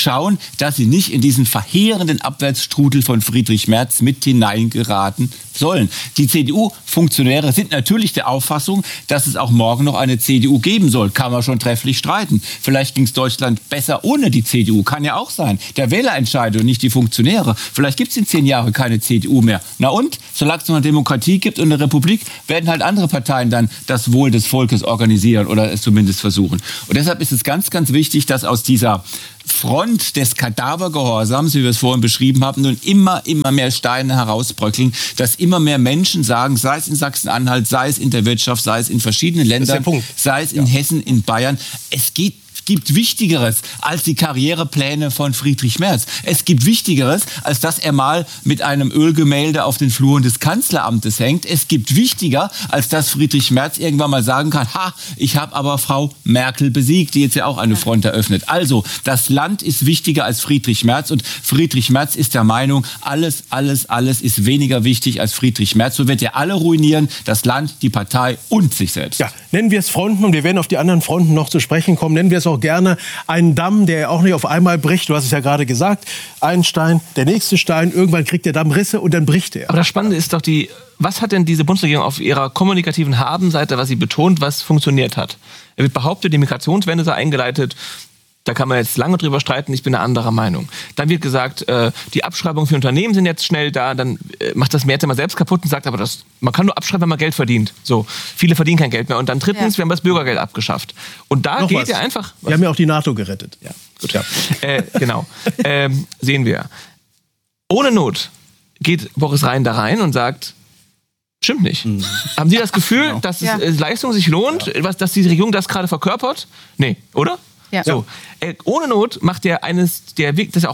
schauen, dass sie nicht in diesen verheerenden Abwärtsstrudel von Friedrich Merz mit hineingeraten sollen. Die CDU-Funktionäre sind natürlich der Auffassung, dass es auch morgen noch eine CDU geben soll. Kann man schon trefflich streiten. Vielleicht ging es Deutschland besser ohne die CDU. Kann ja auch sein. Der Wähler entscheidet und nicht die Funktionäre. Vielleicht gibt es in 10 Jahren keine CDU mehr. Na und? Solange es noch eine Demokratie gibt und eine Republik, werden halt andere Parteien dann das Wohl des Volkes organisieren oder es zumindest versuchen. Und deshalb ist es ganz, ganz wichtig, dass aus dieser Front des Kadavergehorsams, wie wir es vorhin beschrieben haben, nun immer mehr Steine herausbröckeln, dass immer mehr Menschen sagen, sei es in Sachsen-Anhalt, sei es in der Wirtschaft, sei es in verschiedenen Ländern, sei es in Hessen, in Bayern, es gibt Wichtigeres als die Karrierepläne von Friedrich Merz. Es gibt Wichtigeres, als dass er mal mit einem Ölgemälde auf den Fluren des Kanzleramtes hängt. Es gibt wichtiger, als dass Friedrich Merz irgendwann mal sagen kann, ich habe aber Frau Merkel besiegt, die jetzt ja auch eine Front eröffnet. Also, das Land ist wichtiger als Friedrich Merz und Friedrich Merz ist der Meinung, alles ist weniger wichtig als Friedrich Merz. So wird er alle ruinieren, das Land, die Partei und sich selbst. Ja, nennen wir es Fronten und wir werden auf die anderen Fronten noch zu sprechen kommen. Nennen wir es auch gerne einen Damm, der auch nicht auf einmal bricht. Du hast es ja gerade gesagt. Ein Stein, der nächste Stein. Irgendwann kriegt der Damm Risse und dann bricht er. Aber das Spannende ist doch was hat denn diese Bundesregierung auf ihrer kommunikativen Habenseite, was sie betont, was funktioniert hat? Er wird behauptet, die Migrationswende sei eingeleitet. Da kann man jetzt lange drüber streiten, ich bin eine anderer Meinung. Dann wird gesagt, die Abschreibungen für Unternehmen sind jetzt schnell da, dann macht das Merz immer selbst kaputt und sagt, aber man kann nur abschreiben, wenn man Geld verdient. So, viele verdienen kein Geld mehr. Und dann drittens, wir haben das Bürgergeld abgeschafft. Und da geht er einfach... Wir haben ja auch die NATO gerettet. Ja, gut. Ja. Genau, sehen wir. Ohne Not geht Boris Rhein da rein und sagt, stimmt nicht. Haben Sie das Gefühl, dass Leistung sich lohnt, dass die Regierung das gerade verkörpert? Nee, oder? Ja. So, ohne Not macht er eines der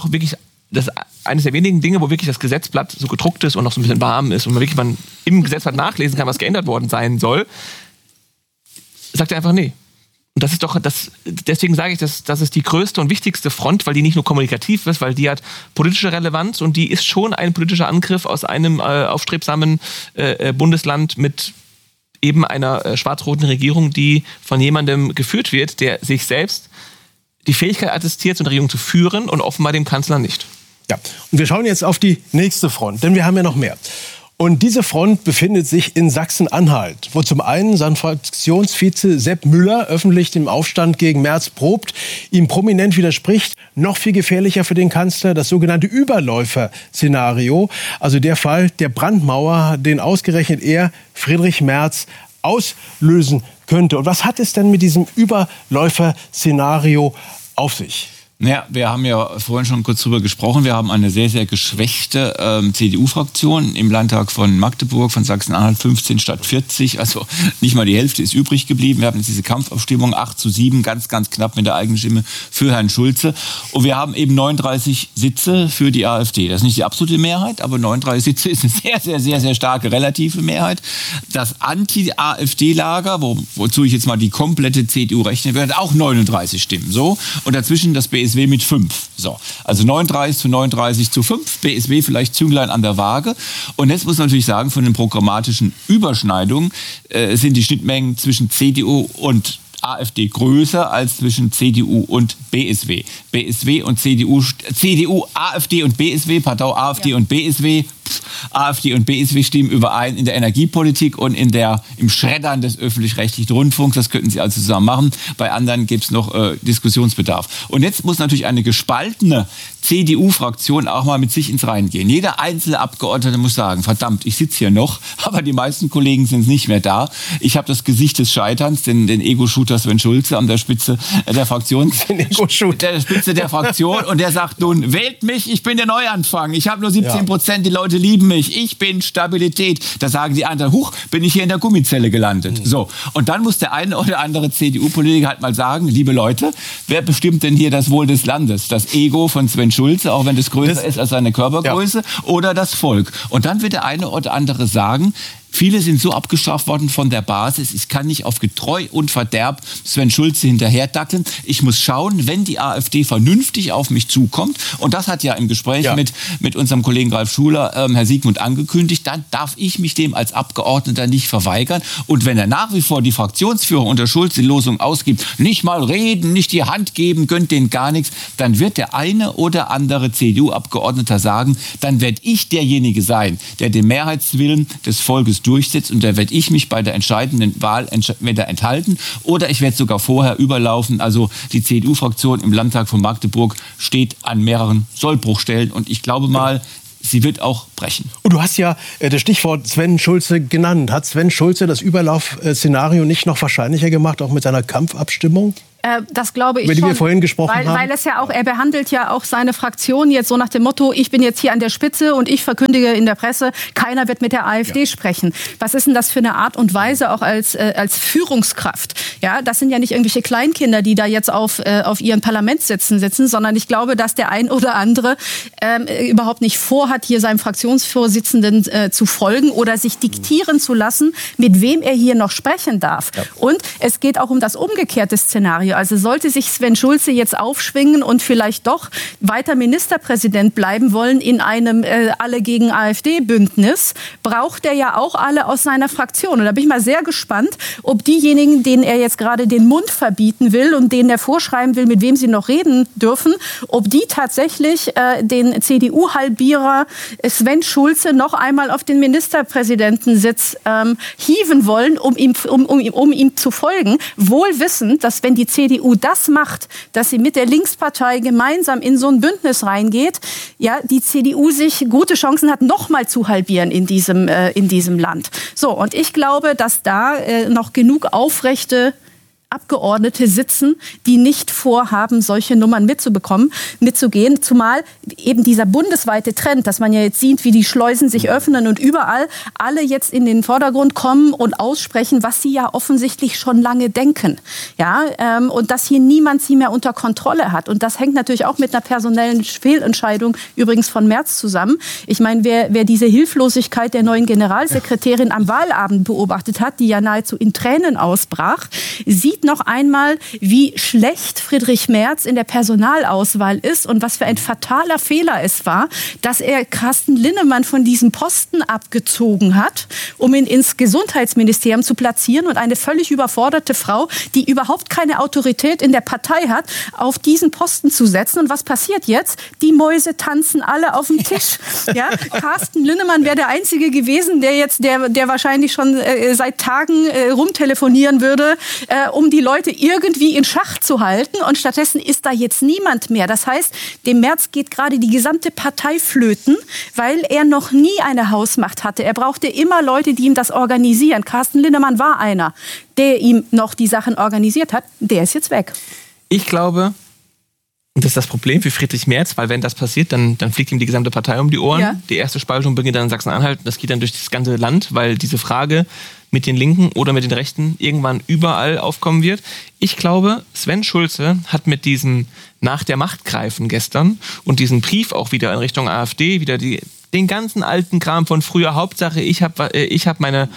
wenigen Dinge, wo wirklich das Gesetzblatt so gedruckt ist und noch so ein bisschen warm ist und man im Gesetzblatt nachlesen kann, was geändert worden sein soll, sagt er einfach nee. Und das ist doch deswegen sage ich, das ist die größte und wichtigste Front, weil die nicht nur kommunikativ ist, weil die hat politische Relevanz und die ist schon ein politischer Angriff aus einem aufstrebsamen Bundesland mit eben einer schwarz-roten Regierung, die von jemandem geführt wird, der sich selbst die Fähigkeit attestiert, so eine Regierung zu führen und offenbar dem Kanzler nicht. Ja, und wir schauen jetzt auf die nächste Front, denn wir haben ja noch mehr. Und diese Front befindet sich in Sachsen-Anhalt, wo zum einen sein Fraktionsvize Sepp Müller öffentlich dem Aufstand gegen Merz probt, ihm prominent widerspricht. Noch viel gefährlicher für den Kanzler das sogenannte Überläufer-Szenario, also der Fall der Brandmauer, den ausgerechnet er, Friedrich Merz, auslösen könnte. Und was hat es denn mit diesem Überläufer-Szenario auf sich? Naja, wir haben ja vorhin schon kurz drüber gesprochen. Wir haben eine sehr, sehr geschwächte CDU-Fraktion im Landtag von Magdeburg, von Sachsen-Anhalt 15 statt 40. Also nicht mal die Hälfte ist übrig geblieben. Wir haben jetzt diese Kampfabstimmung 8:7, ganz, ganz knapp mit der Eigenstimme für Herrn Schulze. Und wir haben eben 39 Sitze für die AfD. Das ist nicht die absolute Mehrheit, aber 39 Sitze ist eine sehr, sehr, sehr, sehr starke relative Mehrheit. Das Anti-AfD-Lager, wozu ich jetzt mal die komplette CDU rechnen werde, auch 39 Stimmen. So. Und dazwischen das BSW mit 5. So. Also 39:39:5. BSW vielleicht Zünglein an der Waage. Und jetzt muss man natürlich sagen, von den programmatischen Überschneidungen sind die Schnittmengen zwischen CDU und AfD größer als zwischen CDU und BSW. BSW und CDU, AfD und BSW, AfD und BSW. AfD und BSW stimmen überein in der Energiepolitik und im Schreddern des öffentlich-rechtlichen Rundfunks. Das könnten sie also zusammen machen. Bei anderen gibt es noch Diskussionsbedarf. Und jetzt muss natürlich eine gespaltene CDU-Fraktion auch mal mit sich ins Reinen gehen. Jeder einzelne Abgeordnete muss sagen, verdammt, ich sitze hier noch, aber die meisten Kollegen sind nicht mehr da. Ich habe das Gesicht des Scheiterns, den Ego-Shooter Sven Schulze an der Spitze der Fraktion. Der Spitze der Fraktion. Und der sagt nun, wählt mich, ich bin der Neuanfang. Ich habe nur 17%, die Leute lieben mich. Ich bin Stabilität. Da sagen die anderen, huch, bin ich hier in der Gummizelle gelandet. So. Und dann muss der eine oder andere CDU-Politiker halt mal sagen, liebe Leute, wer bestimmt denn hier das Wohl des Landes? Das Ego von Sven Schulze, auch wenn das größer ist als seine Körpergröße, oder das Volk? Und dann wird der eine oder andere sagen, Viele sind so abgestraft worden von der Basis. Ich kann nicht auf Getreu und Verderb Sven Schulze hinterherdackeln. Ich muss schauen, wenn die AfD vernünftig auf mich zukommt, und das hat ja im Gespräch mit unserem Kollegen Ralf Schuler Herr Siegmund angekündigt, dann darf ich mich dem als Abgeordneter nicht verweigern. Und wenn er nach wie vor die Fraktionsführung unter Schulze die Losung ausgibt, nicht mal reden, nicht die Hand geben, gönnt denen gar nichts, dann wird der eine oder andere CDU-Abgeordneter sagen, dann werde ich derjenige sein, der den Mehrheitswillen des Volkes durchsetzt, und da werde ich mich bei der entscheidenden Wahl entweder enthalten oder ich werde sogar vorher überlaufen. Also die CDU-Fraktion im Landtag von Magdeburg steht an mehreren Sollbruchstellen, und ich glaube mal, sie wird auch brechen. Und du hast ja das Stichwort Sven Schulze genannt. Hat Sven Schulze das Überlaufszenario nicht noch wahrscheinlicher gemacht, auch mit seiner Kampfabstimmung? Das glaube ich über die schon, wir vorhin gesprochen haben. Weil es ja auch, er behandelt ja auch seine Fraktion jetzt so nach dem Motto, ich bin jetzt hier an der Spitze und ich verkündige in der Presse, keiner wird mit der AfD sprechen. Was ist denn das für eine Art und Weise auch als Führungskraft? Ja, das sind ja nicht irgendwelche Kleinkinder, die da jetzt auf ihren Parlamentssitzen sitzen, sondern ich glaube, dass der ein oder andere überhaupt nicht vorhat, hier seinem Fraktionsvorsitzenden zu folgen oder sich diktieren zu lassen, mit wem er hier noch sprechen darf. Ja. Und es geht auch um das umgekehrte Szenario. Also sollte sich Sven Schulze jetzt aufschwingen und vielleicht doch weiter Ministerpräsident bleiben wollen in einem Alle gegen AfD-Bündnis, braucht er ja auch alle aus seiner Fraktion. Und da bin ich mal sehr gespannt, ob diejenigen, denen er jetzt gerade den Mund verbieten will und denen er vorschreiben will, mit wem sie noch reden dürfen, ob die tatsächlich den CDU-Halbierer Sven Schulze noch einmal auf den Ministerpräsidentensitz hieven wollen, um ihm zu folgen, wohl wissend, dass wenn die CDU das macht, dass sie mit der Linkspartei gemeinsam in so ein Bündnis reingeht, ja, die CDU sich gute Chancen hat, noch mal zu halbieren in diesem Land. So, und ich glaube, dass da noch genug aufrechte Abgeordnete sitzen, die nicht vorhaben, solche Nummern mitzugehen. Zumal eben dieser bundesweite Trend, dass man ja jetzt sieht, wie die Schleusen sich öffnen und überall alle jetzt in den Vordergrund kommen und aussprechen, was sie ja offensichtlich schon lange denken. Ja, und dass hier niemand sie mehr unter Kontrolle hat. Und das hängt natürlich auch mit einer personellen Fehlentscheidung übrigens von Merz zusammen. Ich meine, wer diese Hilflosigkeit der neuen Generalsekretärin am Wahlabend beobachtet hat, die ja nahezu in Tränen ausbrach, sieht noch einmal, wie schlecht Friedrich Merz in der Personalauswahl ist und was für ein fataler Fehler es war, dass er Carsten Linnemann von diesem Posten abgezogen hat, um ihn ins Gesundheitsministerium zu platzieren und eine völlig überforderte Frau, die überhaupt keine Autorität in der Partei hat, auf diesen Posten zu setzen. Und was passiert jetzt? Die Mäuse tanzen alle auf dem Tisch. Ja? Carsten Linnemann wäre der Einzige gewesen, der wahrscheinlich schon seit Tagen rumtelefonieren würde, um die Leute irgendwie in Schach zu halten. Und stattdessen ist da jetzt niemand mehr. Das heißt, dem Merz geht gerade die gesamte Partei flöten, weil er noch nie eine Hausmacht hatte. Er brauchte immer Leute, die ihm das organisieren. Carsten Linnemann war einer, der ihm noch die Sachen organisiert hat. Der ist jetzt weg. Ich glaube, und das ist das Problem für Friedrich Merz, weil wenn das passiert, dann fliegt ihm die gesamte Partei um die Ohren. Ja. Die erste Spaltung beginnt dann in Sachsen-Anhalt. Das geht dann durch das ganze Land, weil diese Frage mit den Linken oder mit den Rechten irgendwann überall aufkommen wird. Ich glaube, Sven Schulze hat mit diesem Nach der Macht greifen gestern und diesen Brief auch wieder in Richtung AfD, wieder den ganzen alten Kram von früher, Hauptsache ich hab meine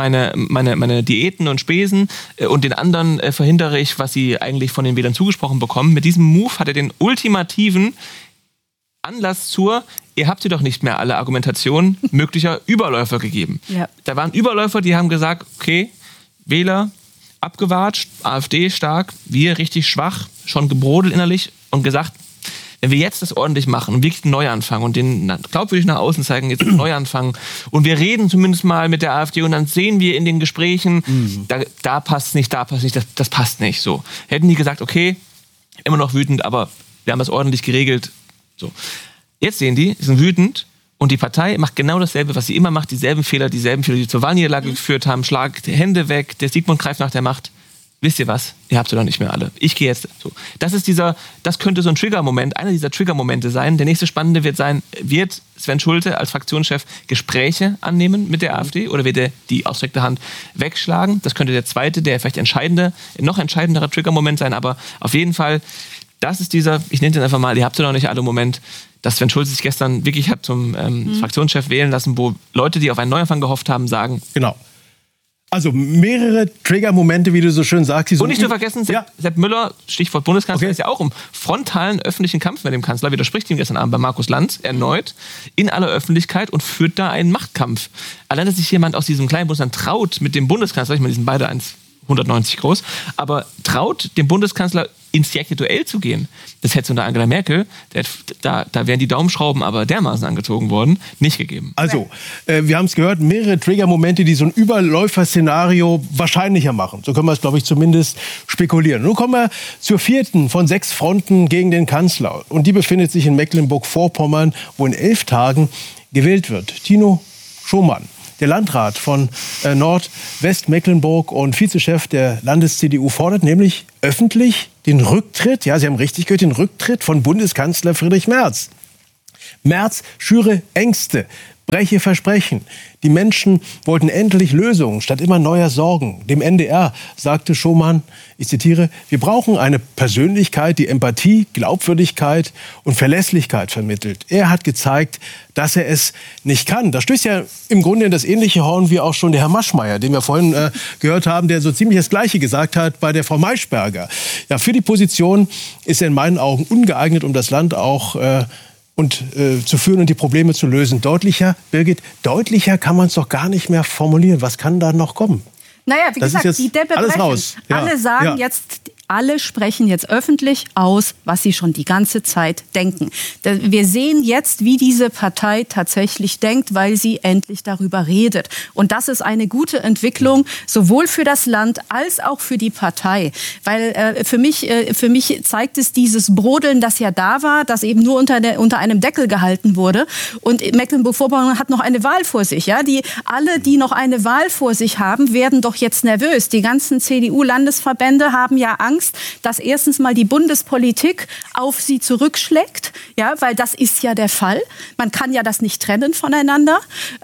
Diäten und Spesen und den anderen verhindere ich, was sie eigentlich von den Wählern zugesprochen bekommen. Mit diesem Move hat er den ultimativen Anlass zur, ihr habt ihr doch nicht mehr alle Argumentationen möglicher Überläufer gegeben. Ja. Da waren Überläufer, die haben gesagt, okay, Wähler abgewatscht, AfD stark, wir richtig schwach, schon gebrodelt innerlich und gesagt, wenn wir jetzt das ordentlich machen und wirklich einen Neuanfang und den glaubwürdig nach außen zeigen, jetzt einen Neuanfang und wir reden zumindest mal mit der AfD und dann sehen wir in den Gesprächen, da passt nicht, das passt nicht. So. Hätten die gesagt, okay, immer noch wütend, aber wir haben das ordentlich geregelt. So. Jetzt sehen die sind wütend und die Partei macht genau dasselbe, was sie immer macht, dieselben Fehler, die zur Wahlniederlage geführt haben, Schlag die Hände weg, der Siegmund greift nach der Macht. Wisst ihr was? Ihr habt sie doch nicht mehr alle. Ich gehe jetzt so. Das könnte so ein Triggermoment, einer dieser Triggermomente sein. Der nächste Spannende wird Sven Schulze als Fraktionschef Gespräche annehmen mit der AfD oder wird er die ausgestreckte Hand wegschlagen? Das könnte der zweite, der vielleicht noch entscheidenderer Triggermoment sein, aber auf jeden Fall das ist dieser, ich nenne den einfach mal, ihr habt ja noch nicht alle Moment, dass Sven Schulze sich gestern wirklich hat zum Fraktionschef wählen lassen, wo Leute, die auf einen Neuanfang gehofft haben, sagen... Genau. Also mehrere Triggermomente, wie du so schön sagst. Und nicht zu vergessen, Sepp Müller, Stichwort Bundeskanzler, ist ja auch im frontalen öffentlichen Kampf mit dem Kanzler, widerspricht ihm gestern Abend bei Markus Lanz erneut in aller Öffentlichkeit und führt da einen Machtkampf. Allein, dass sich jemand aus diesem kleinen Bundesland traut, mit dem Bundeskanzler, ich meine, die sind beide 1,90 groß, aber traut dem Bundeskanzler ins direkte Duell zu gehen. Das hätte es unter Angela Merkel, da wären die Daumenschrauben aber dermaßen angezogen worden, nicht gegeben. Also, wir haben es gehört, mehrere Triggermomente, die so ein Überläufer-Szenario wahrscheinlicher machen. So können wir es, glaube ich, zumindest spekulieren. Nun kommen wir zur 4. von 6 Fronten gegen den Kanzler. Und die befindet sich in Mecklenburg-Vorpommern, wo in 11 Tagen gewählt wird. Tino Schomann, der Landrat von Nordwestmecklenburg und Vizechef der Landes-CDU, fordert nämlich öffentlich den Rücktritt, ja, Sie haben richtig gehört, den Rücktritt von Bundeskanzler Friedrich Merz. Merz schüre Ängste, breche Versprechen. Die Menschen wollten endlich Lösungen statt immer neuer Sorgen. Dem NDR sagte Schomann, ich zitiere, wir brauchen eine Persönlichkeit, die Empathie, Glaubwürdigkeit und Verlässlichkeit vermittelt. Er hat gezeigt, dass er es nicht kann. Das stößt ja im Grunde in das ähnliche Horn wie auch schon der Herr Maschmeyer, den wir vorhin gehört haben, der so ziemlich das Gleiche gesagt hat bei der Frau Maischberger. Ja, für die Position ist er in meinen Augen ungeeignet, um das Land auch zu führen und die Probleme zu lösen. Deutlicher, Birgit, deutlicher kann man es doch gar nicht mehr formulieren. Was kann da noch kommen? Naja, wie gesagt, die Deppe brechen. Alle sagen jetzt, alle sprechen jetzt öffentlich aus, was sie schon die ganze Zeit denken. Wir sehen jetzt, wie diese Partei tatsächlich denkt, weil sie endlich darüber redet. Und das ist eine gute Entwicklung, sowohl für das Land als auch für die Partei. Weil für mich zeigt es dieses Brodeln, das ja da war, das eben nur unter einem Deckel gehalten wurde. Und Mecklenburg-Vorpommern hat noch eine Wahl vor sich. Ja? Alle, die noch eine Wahl vor sich haben, werden doch jetzt nervös. Die ganzen CDU-Landesverbände haben ja Angst, dass erstens mal die Bundespolitik auf sie zurückschlägt, ja, weil das ist ja der Fall. Man kann ja das nicht trennen voneinander.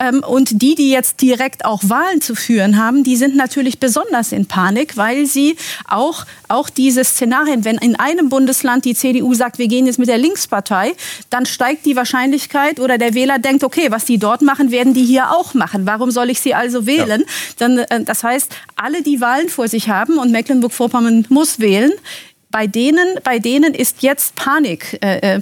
Und die jetzt direkt auch Wahlen zu führen haben, die sind natürlich besonders in Panik, weil sie auch diese Szenarien, wenn in einem Bundesland die CDU sagt, wir gehen jetzt mit der Linkspartei, dann steigt die Wahrscheinlichkeit oder der Wähler denkt, okay, was die dort machen, werden die hier auch machen. Warum soll ich sie also wählen? Ja. Das heißt, alle, die Wahlen vor sich haben und Mecklenburg-Vorpommern muss wählen, bei denen ist jetzt Panik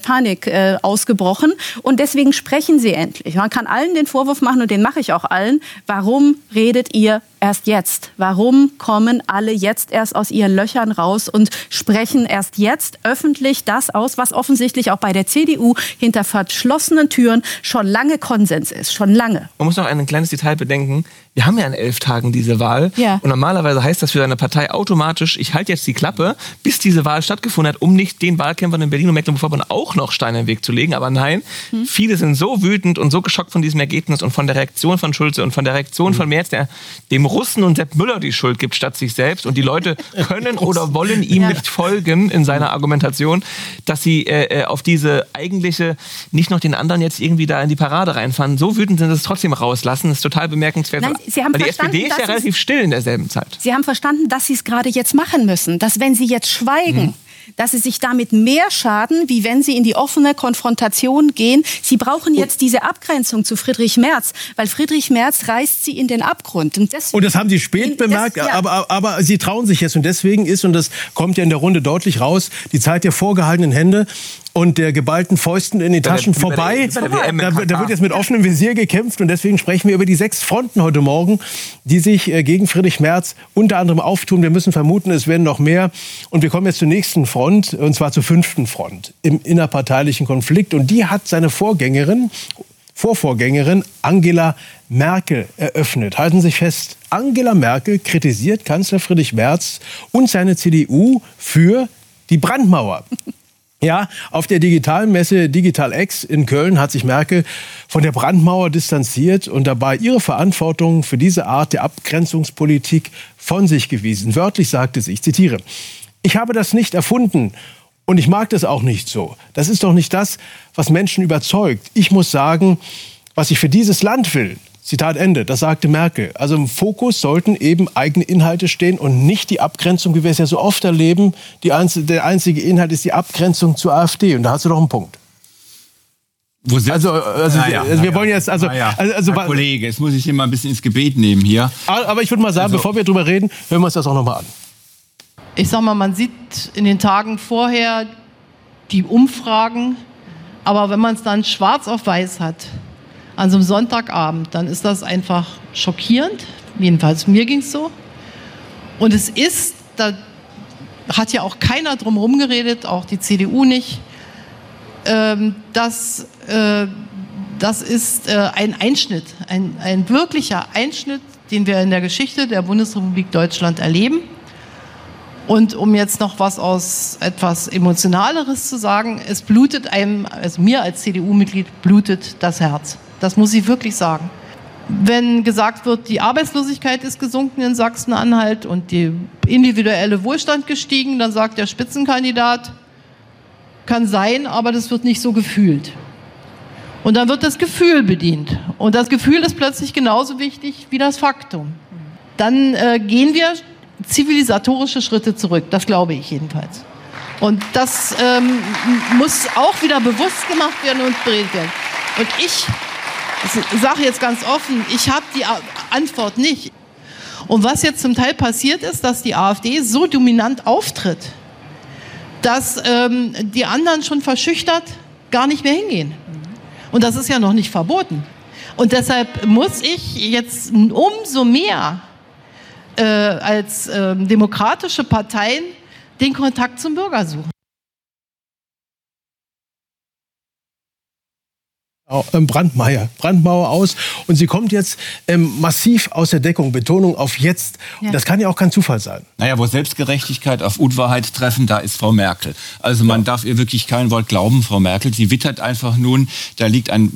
ausgebrochen und deswegen sprechen sie endlich. Man kann allen den Vorwurf machen und den mache ich auch allen. Warum redet ihr erst jetzt? Warum kommen alle jetzt erst aus ihren Löchern raus und sprechen erst jetzt öffentlich das aus, was offensichtlich auch bei der CDU hinter verschlossenen Türen schon lange Konsens ist, schon lange. Man muss noch ein kleines Detail bedenken. Wir haben ja in 11 Tagen diese Wahl. Ja. Und normalerweise heißt das für eine Partei automatisch, ich halte jetzt die Klappe, bis diese Wahl stattgefunden hat, um nicht den Wahlkämpfern in Berlin und Mecklenburg-Vorpommern auch noch Steine in den Weg zu legen. Aber nein, viele sind so wütend und so geschockt von diesem Ergebnis und von der Reaktion von Schulze und von der Reaktion von Merz, der dem Russen und Sepp Müller die Schuld gibt statt sich selbst. Und die Leute können oder wollen ihm nicht folgen in seiner Argumentation, dass sie auf diese eigentliche, nicht noch den anderen jetzt irgendwie da in die Parade reinfahren. So wütend sind sie es trotzdem rauslassen. Das ist total bemerkenswert. Nein, Sie haben weil die SPD ist ja relativ still in derselben Zeit. Sie haben verstanden, dass Sie es gerade jetzt machen müssen. Dass wenn Sie jetzt schweigen, dass Sie sich damit mehr schaden, wie wenn Sie in die offene Konfrontation gehen. Sie brauchen jetzt diese Abgrenzung zu Friedrich Merz, weil Friedrich Merz reißt Sie in den Abgrund. Und das haben Sie spät bemerkt, aber Sie trauen sich jetzt. Und deswegen ist, und das kommt ja in der Runde deutlich raus, die Zeit der vorgehaltenen Hände und der geballten Fäusten in die Taschen vorbei. Da wird jetzt mit offenem Visier gekämpft und deswegen sprechen wir über die 6 Fronten heute Morgen, die sich gegen Friedrich Merz unter anderem auftun. Wir müssen vermuten, es werden noch mehr. Und wir kommen jetzt zur nächsten Front, und zwar zur 5. Front im innerparteilichen Konflikt. Und die hat seine Vorvorgängerin Angela Merkel eröffnet. Halten Sie sich fest, Angela Merkel kritisiert Kanzler Friedrich Merz und seine CDU für die Brandmauer. Ja, auf der Digitalmesse DigitalX in Köln hat sich Merkel von der Brandmauer distanziert und dabei ihre Verantwortung für diese Art der Abgrenzungspolitik von sich gewiesen. Wörtlich sagte sie, ich zitiere, ich habe das nicht erfunden und ich mag das auch nicht so. Das ist doch nicht das, was Menschen überzeugt. Ich muss sagen, was ich für dieses Land will. Zitat Ende, das sagte Merkel. Also im Fokus sollten eben eigene Inhalte stehen und nicht die Abgrenzung, wie wir es ja so oft erleben. Der einzige Inhalt ist die Abgrenzung zur AfD. Und da hast du doch einen Punkt. Wir wollen jetzt... Herr Kollege, jetzt muss ich hier mal ein bisschen ins Gebet nehmen hier. Aber ich würde mal sagen, bevor wir drüber reden, hören wir uns das auch noch mal an. Ich sag mal, man sieht in den Tagen vorher die Umfragen, aber wenn man es dann schwarz auf weiß hat, an so einem Sonntagabend, dann ist das einfach schockierend. Jedenfalls mir ging es so. Und es ist, da hat ja auch keiner drum herum geredet, auch die CDU nicht. Das ist ein Einschnitt, ein wirklicher Einschnitt, den wir in der Geschichte der Bundesrepublik Deutschland erleben. Und um jetzt noch was aus etwas Emotionaleres zu sagen, es blutet einem, also mir als CDU-Mitglied blutet das Herz. Das muss ich wirklich sagen. Wenn gesagt wird, die Arbeitslosigkeit ist gesunken in Sachsen-Anhalt und die individuelle Wohlstand gestiegen, dann sagt der Spitzenkandidat, kann sein, aber das wird nicht so gefühlt. Und dann wird das Gefühl bedient. Und das Gefühl ist plötzlich genauso wichtig wie das Faktum. Dann gehen wir zivilisatorische Schritte zurück. Das glaube ich jedenfalls. Und das muss auch wieder bewusst gemacht werden und beredet werden. Und ich sage jetzt ganz offen, ich habe die Antwort nicht. Und was jetzt zum Teil passiert ist, dass die AfD so dominant auftritt, dass die anderen schon verschüchtert gar nicht mehr hingehen. Und das ist ja noch nicht verboten. Und deshalb muss ich jetzt umso mehr als demokratische Parteien den Kontakt zum Bürger suchen. Brandmauer aus. Und sie kommt jetzt massiv aus der Deckung. Betonung auf jetzt. Ja. Das kann ja auch kein Zufall sein. Naja, wo Selbstgerechtigkeit auf Unwahrheit treffen, da ist Frau Merkel. Also man darf ihr wirklich kein Wort glauben, Frau Merkel. Sie wittert einfach nun, da liegt ein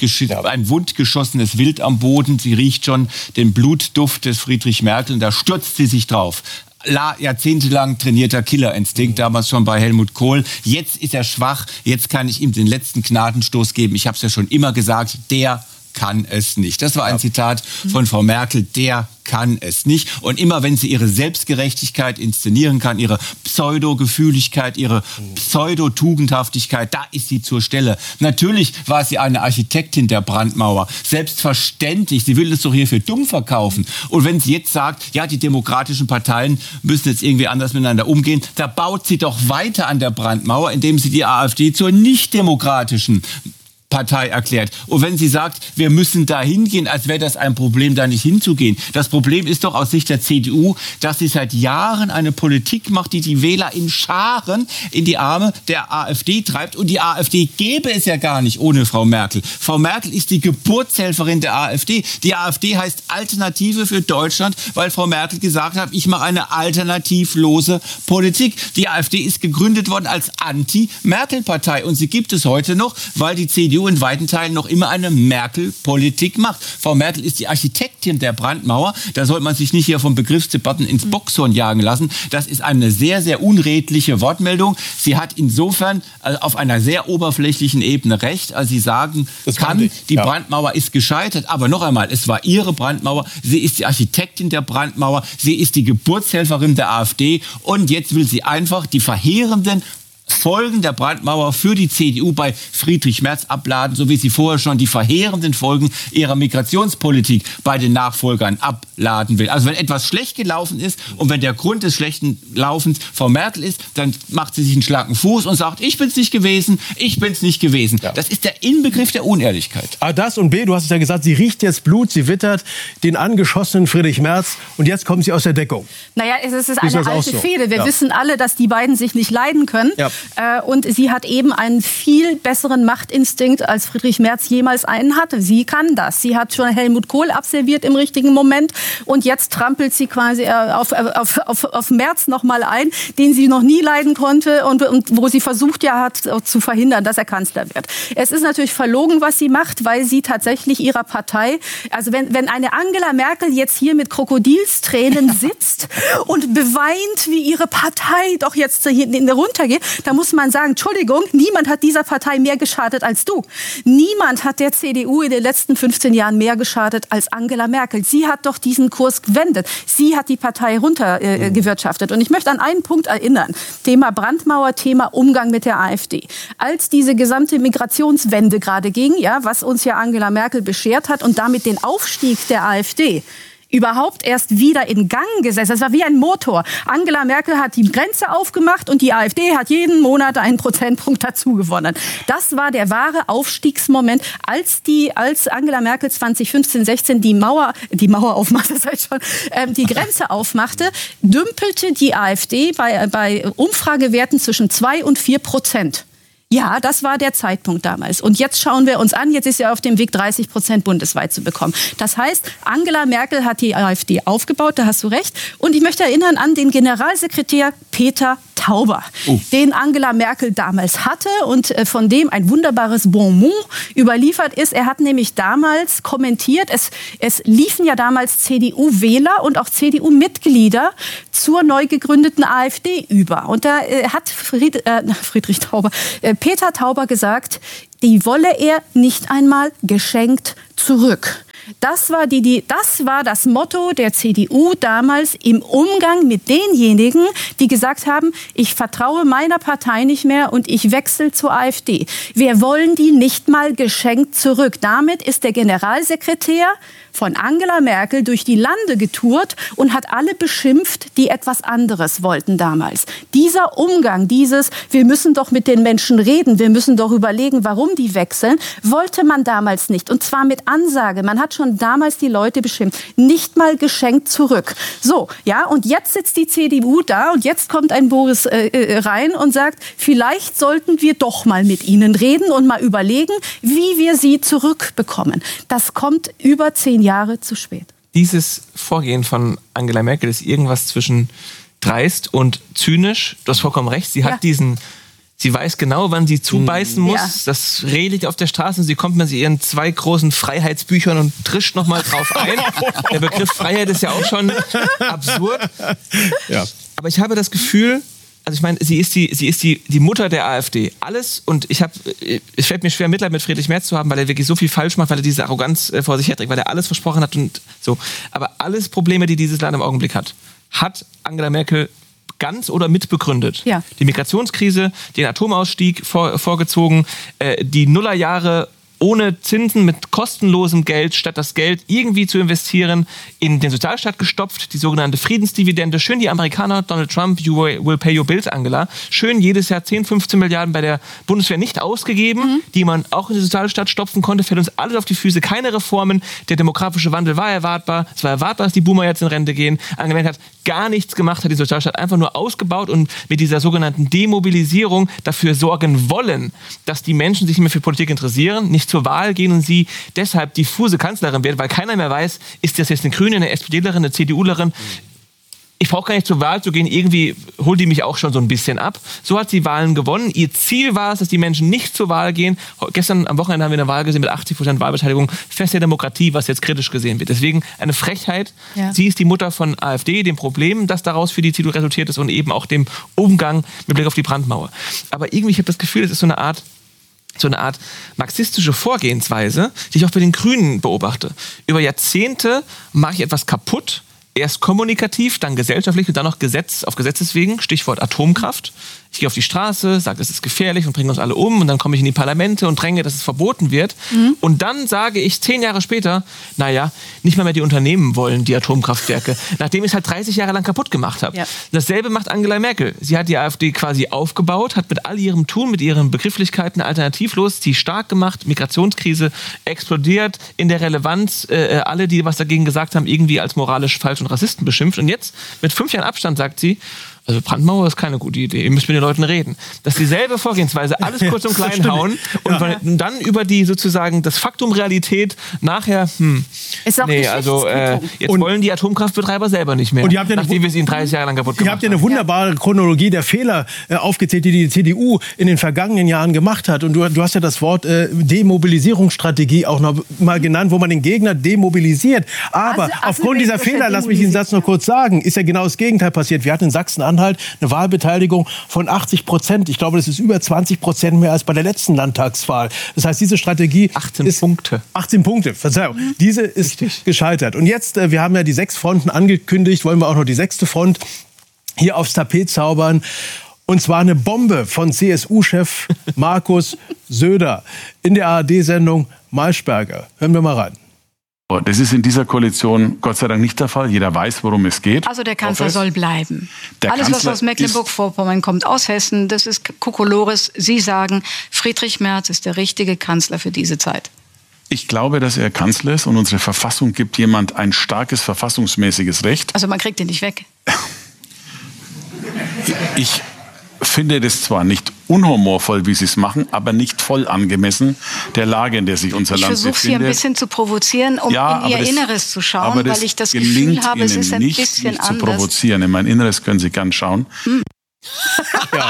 wundgeschossenes Wild am Boden. Sie riecht schon den Blutduft des Friedrich Merkel und da stürzt sie sich drauf. Jahrzehntelang trainierter Killerinstinkt, damals schon bei Helmut Kohl. Jetzt ist er schwach, jetzt kann ich ihm den letzten Gnadenstoß geben. Ich habe es ja schon immer gesagt, der kann es nicht. Das war ein Zitat von Frau Merkel, der kann es nicht. Und immer wenn sie ihre Selbstgerechtigkeit inszenieren kann, ihre Pseudo-Gefühligkeit, ihre Pseudo-Tugendhaftigkeit, da ist sie zur Stelle. Natürlich war sie eine Architektin der Brandmauer. Selbstverständlich, sie will es doch hier für dumm verkaufen. Und wenn sie jetzt sagt, ja, die demokratischen Parteien müssen jetzt irgendwie anders miteinander umgehen, da baut sie doch weiter an der Brandmauer, indem sie die AfD zur nicht-demokratischen Partei erklärt. Und wenn sie sagt, wir müssen da hingehen, als wäre das ein Problem, da nicht hinzugehen. Das Problem ist doch aus Sicht der CDU, dass sie seit Jahren eine Politik macht, die die Wähler in Scharen in die Arme der AfD treibt. Und die AfD gäbe es ja gar nicht ohne Frau Merkel. Frau Merkel ist die Geburtshelferin der AfD. Die AfD heißt Alternative für Deutschland, weil Frau Merkel gesagt hat, ich mache eine alternativlose Politik. Die AfD ist gegründet worden als Anti-Merkel-Partei. Und sie gibt es heute noch, weil die CDU in weiten Teilen noch immer eine Merkel-Politik macht. Frau Merkel ist die Architektin der Brandmauer. Da sollte man sich nicht hier von Begriffsdebatten ins Boxhorn jagen lassen. Das ist eine sehr, sehr unredliche Wortmeldung. Sie hat insofern auf einer sehr oberflächlichen Ebene recht, als sie sagen kann, die Brandmauer ist gescheitert. Aber noch einmal, es war ihre Brandmauer. Sie ist die Architektin der Brandmauer. Sie ist die Geburtshelferin der AfD. Und jetzt will sie einfach die verheerenden Folgen der Brandmauer für die CDU bei Friedrich Merz abladen, so wie sie vorher schon die verheerenden Folgen ihrer Migrationspolitik bei den Nachfolgern abladen will. Also wenn etwas schlecht gelaufen ist und wenn der Grund des schlechten Laufens Frau Merkel ist, dann macht sie sich einen schlanken Fuß und sagt, ich bin's nicht gewesen, ich bin's nicht gewesen. Ja. Das ist der Inbegriff der Unehrlichkeit. A, das und B, du hast es ja gesagt, sie riecht jetzt Blut, sie wittert den angeschossenen Friedrich Merz und jetzt kommen sie aus der Deckung. Naja, es ist eine alte Fehde. Wir wissen alle, dass die beiden sich nicht leiden können. Ja. Und sie hat eben einen viel besseren Machtinstinkt, als Friedrich Merz jemals einen hatte. Sie kann das. Sie hat schon Helmut Kohl absolviert im richtigen Moment. Und jetzt trampelt sie quasi auf Merz noch mal ein, den sie noch nie leiden konnte und wo sie versucht hat zu verhindern, dass er Kanzler wird. Es ist natürlich verlogen, was sie macht, weil sie tatsächlich ihrer Partei, also wenn eine Angela Merkel jetzt hier mit Krokodilstränen sitzt und beweint, wie ihre Partei doch jetzt runtergeht, Da muss man sagen, Entschuldigung, niemand hat dieser Partei mehr geschadet als du. Niemand hat der CDU in den letzten 15 Jahren mehr geschadet als Angela Merkel. Sie hat doch diesen Kurs gewendet. Sie hat die Partei runtergewirtschaftet. Und ich möchte an einen Punkt erinnern. Thema Brandmauer, Thema Umgang mit der AfD. Als diese gesamte Migrationswende gerade ging, ja, was uns ja Angela Merkel beschert hat und damit den Aufstieg der AfD überhaupt erst wieder in Gang gesetzt. Das war wie ein Motor. Angela Merkel hat die Grenze aufgemacht und die AfD hat jeden Monat einen Prozentpunkt dazu gewonnen. Das war der wahre Aufstiegsmoment, als Angela Merkel 2015/16 die Mauer aufmachte, die Grenze aufmachte, dümpelte die AfD bei Umfragewerten zwischen 2 und 4%. Ja, das war der Zeitpunkt damals. Und jetzt schauen wir uns an, jetzt ist sie auf dem Weg, 30% bundesweit zu bekommen. Das heißt, Angela Merkel hat die AfD aufgebaut, da hast du recht. Und ich möchte erinnern an den Generalsekretär Peter Tauber, den Angela Merkel damals hatte und von dem ein wunderbares Bonmot überliefert ist. Er hat nämlich damals kommentiert, es liefen ja damals CDU-Wähler und auch CDU-Mitglieder zur neu gegründeten AfD über. Und da hat Peter Tauber gesagt, die wolle er nicht einmal geschenkt zurück. Das war das Motto der CDU damals im Umgang mit denjenigen, die gesagt haben, ich vertraue meiner Partei nicht mehr und ich wechsle zur AfD. Wir wollen die nicht mal geschenkt zurück. Damit ist der Generalsekretär von Angela Merkel durch die Lande getourt und hat alle beschimpft, die etwas anderes wollten damals. Dieser Umgang, wir müssen doch mit den Menschen reden, wir müssen doch überlegen, warum die wechseln, wollte man damals nicht. Und zwar mit Ansage. Man hat schon damals die Leute beschimpft. Nicht mal geschenkt zurück. So, ja, und jetzt sitzt die CDU da und jetzt kommt ein Boris rein und sagt, vielleicht sollten wir doch mal mit ihnen reden und mal überlegen, wie wir sie zurückbekommen. Das kommt über 10 Jahre zu spät. Dieses Vorgehen von Angela Merkel ist irgendwas zwischen dreist und zynisch. Du hast vollkommen recht. Sie weiß genau, wann sie zubeißen muss. Ja. Das Reh liegt auf der Straße und sie kommt mit ihren 2 großen Freiheitsbüchern und trischt noch mal drauf ein. Der Begriff Freiheit ist ja auch schon absurd. Ja. Aber ich habe das Gefühl, also ich meine, sie ist die Mutter der AfD. Alles, und es fällt mir schwer, Mitleid mit Friedrich Merz zu haben, weil er wirklich so viel falsch macht, weil er diese Arroganz vor sich herträgt, weil er alles versprochen hat und so. Aber alles Probleme, die dieses Land im Augenblick hat Angela Merkel ganz oder mitbegründet. Ja. Die Migrationskrise, den Atomausstieg vorgezogen, die Nullerjahre ohne Zinsen mit kostenlosem Geld, statt das Geld irgendwie zu investieren, in den Sozialstaat gestopft, die sogenannte Friedensdividende. Schön die Amerikaner, Donald Trump, you will pay your bills, Angela. Schön jedes Jahr 10, 15 Milliarden bei der Bundeswehr nicht ausgegeben, die man auch in den Sozialstaat stopfen konnte, fällt uns alles auf die Füße. Keine Reformen, der demografische Wandel war erwartbar. Es war erwartbar, dass die Boomer jetzt in Rente gehen. Angela Merkel hat gar nichts gemacht, hat den Sozialstaat einfach nur ausgebaut und mit dieser sogenannten Demobilisierung dafür sorgen wollen, dass die Menschen sich nicht mehr für Politik interessieren, nicht zur Wahl gehen und sie deshalb diffuse Kanzlerin wird, weil keiner mehr weiß, ist das jetzt eine Grüne, eine SPDlerin, eine CDUlerin. Ich brauche gar nicht zur Wahl zu gehen, irgendwie holt die mich auch schon so ein bisschen ab. So hat sie Wahlen gewonnen. Ihr Ziel war es, dass die Menschen nicht zur Wahl gehen. Gestern am Wochenende haben wir eine Wahl gesehen mit 80% Wahlbeteiligung. Fest der Demokratie, was jetzt kritisch gesehen wird. Deswegen eine Frechheit. Ja. Sie ist die Mutter von AfD, dem Problem, das daraus für die CDU resultiert ist und eben auch dem Umgang mit Blick auf die Brandmauer. Aber irgendwie, ich habe das Gefühl, es ist so eine Art marxistische Vorgehensweise, die ich auch bei den Grünen beobachte. Über Jahrzehnte mache ich etwas kaputt, erst kommunikativ, dann gesellschaftlich und dann noch auf Gesetzeswegen, Stichwort Atomkraft. Ich gehe auf die Straße, sage, es ist gefährlich und bringe uns alle um und dann komme ich in die Parlamente und dränge, dass es verboten wird. Und dann sage ich 10 Jahre später, naja, nicht mal mehr die Unternehmen wollen die Atomkraftwerke, nachdem ich es halt 30 Jahre lang kaputt gemacht habe. Ja. Dasselbe macht Angela Merkel. Sie hat die AfD quasi aufgebaut, hat mit all ihrem Tun, mit ihren Begrifflichkeiten alternativlos sie stark gemacht, Migrationskrise explodiert, in der Relevanz alle, die was dagegen gesagt haben, irgendwie als moralisch falsch und Rassisten beschimpft. Und jetzt, mit 5 Jahren Abstand, sagt sie, also Brandmauer ist keine gute Idee. Ihr müsst mit den Leuten reden. Das ist dieselbe Vorgehensweise, alles kurz und klein hauen und dann über die sozusagen das Faktum Realität nachher, ist auch jetzt wollen die Atomkraftbetreiber selber nicht mehr, nachdem wir es ihnen 30 Jahre lang kaputt gemacht haben. Ihr habt ja eine wunderbare Chronologie der Fehler aufgezählt, die die CDU in den vergangenen Jahren gemacht hat. Und du hast ja das Wort Demobilisierungsstrategie auch noch mal genannt, wo man den Gegner demobilisiert. Aber aufgrund dieser Fehler, lass mich den Satz noch kurz sagen, ist ja genau das Gegenteil passiert. Wir hatten in Sachsen-Anhalt Sachsen-Anhalt eine Wahlbeteiligung von 80%. Ich glaube, das ist über 20% mehr als bei der letzten Landtagswahl. Das heißt, diese Strategie 18 ist... Punkte. 18 Punkte, Verzeihung. Diese ist gescheitert. Und jetzt, wir haben ja die 6 Fronten angekündigt, wollen wir auch noch die 6. Front hier aufs Tapet zaubern. Und zwar eine Bombe von CSU-Chef Markus Söder in der ARD-Sendung Maischberger. Hören wir mal rein. Das ist in dieser Koalition Gott sei Dank nicht der Fall. Jeder weiß, worum es geht. Also der Kanzler soll bleiben. Alles, was aus Mecklenburg-Vorpommern kommt, aus Hessen, das ist Kokolores. Sie sagen, Friedrich Merz ist der richtige Kanzler für diese Zeit. Ich glaube, dass er Kanzler ist und unsere Verfassung gibt jemand ein starkes verfassungsmäßiges Recht. Also man kriegt ihn nicht weg. Ich finde das zwar nicht unhumorvoll, wie Sie es machen, aber nicht voll angemessen der Lage, in der sich unser Land befindet. Ich versuche Sie ein bisschen zu provozieren, um in Ihr Inneres zu schauen, weil ich das Gefühl habe, es ist ein bisschen nicht anders. Zu provozieren. In mein Inneres können Sie gern schauen. Ja.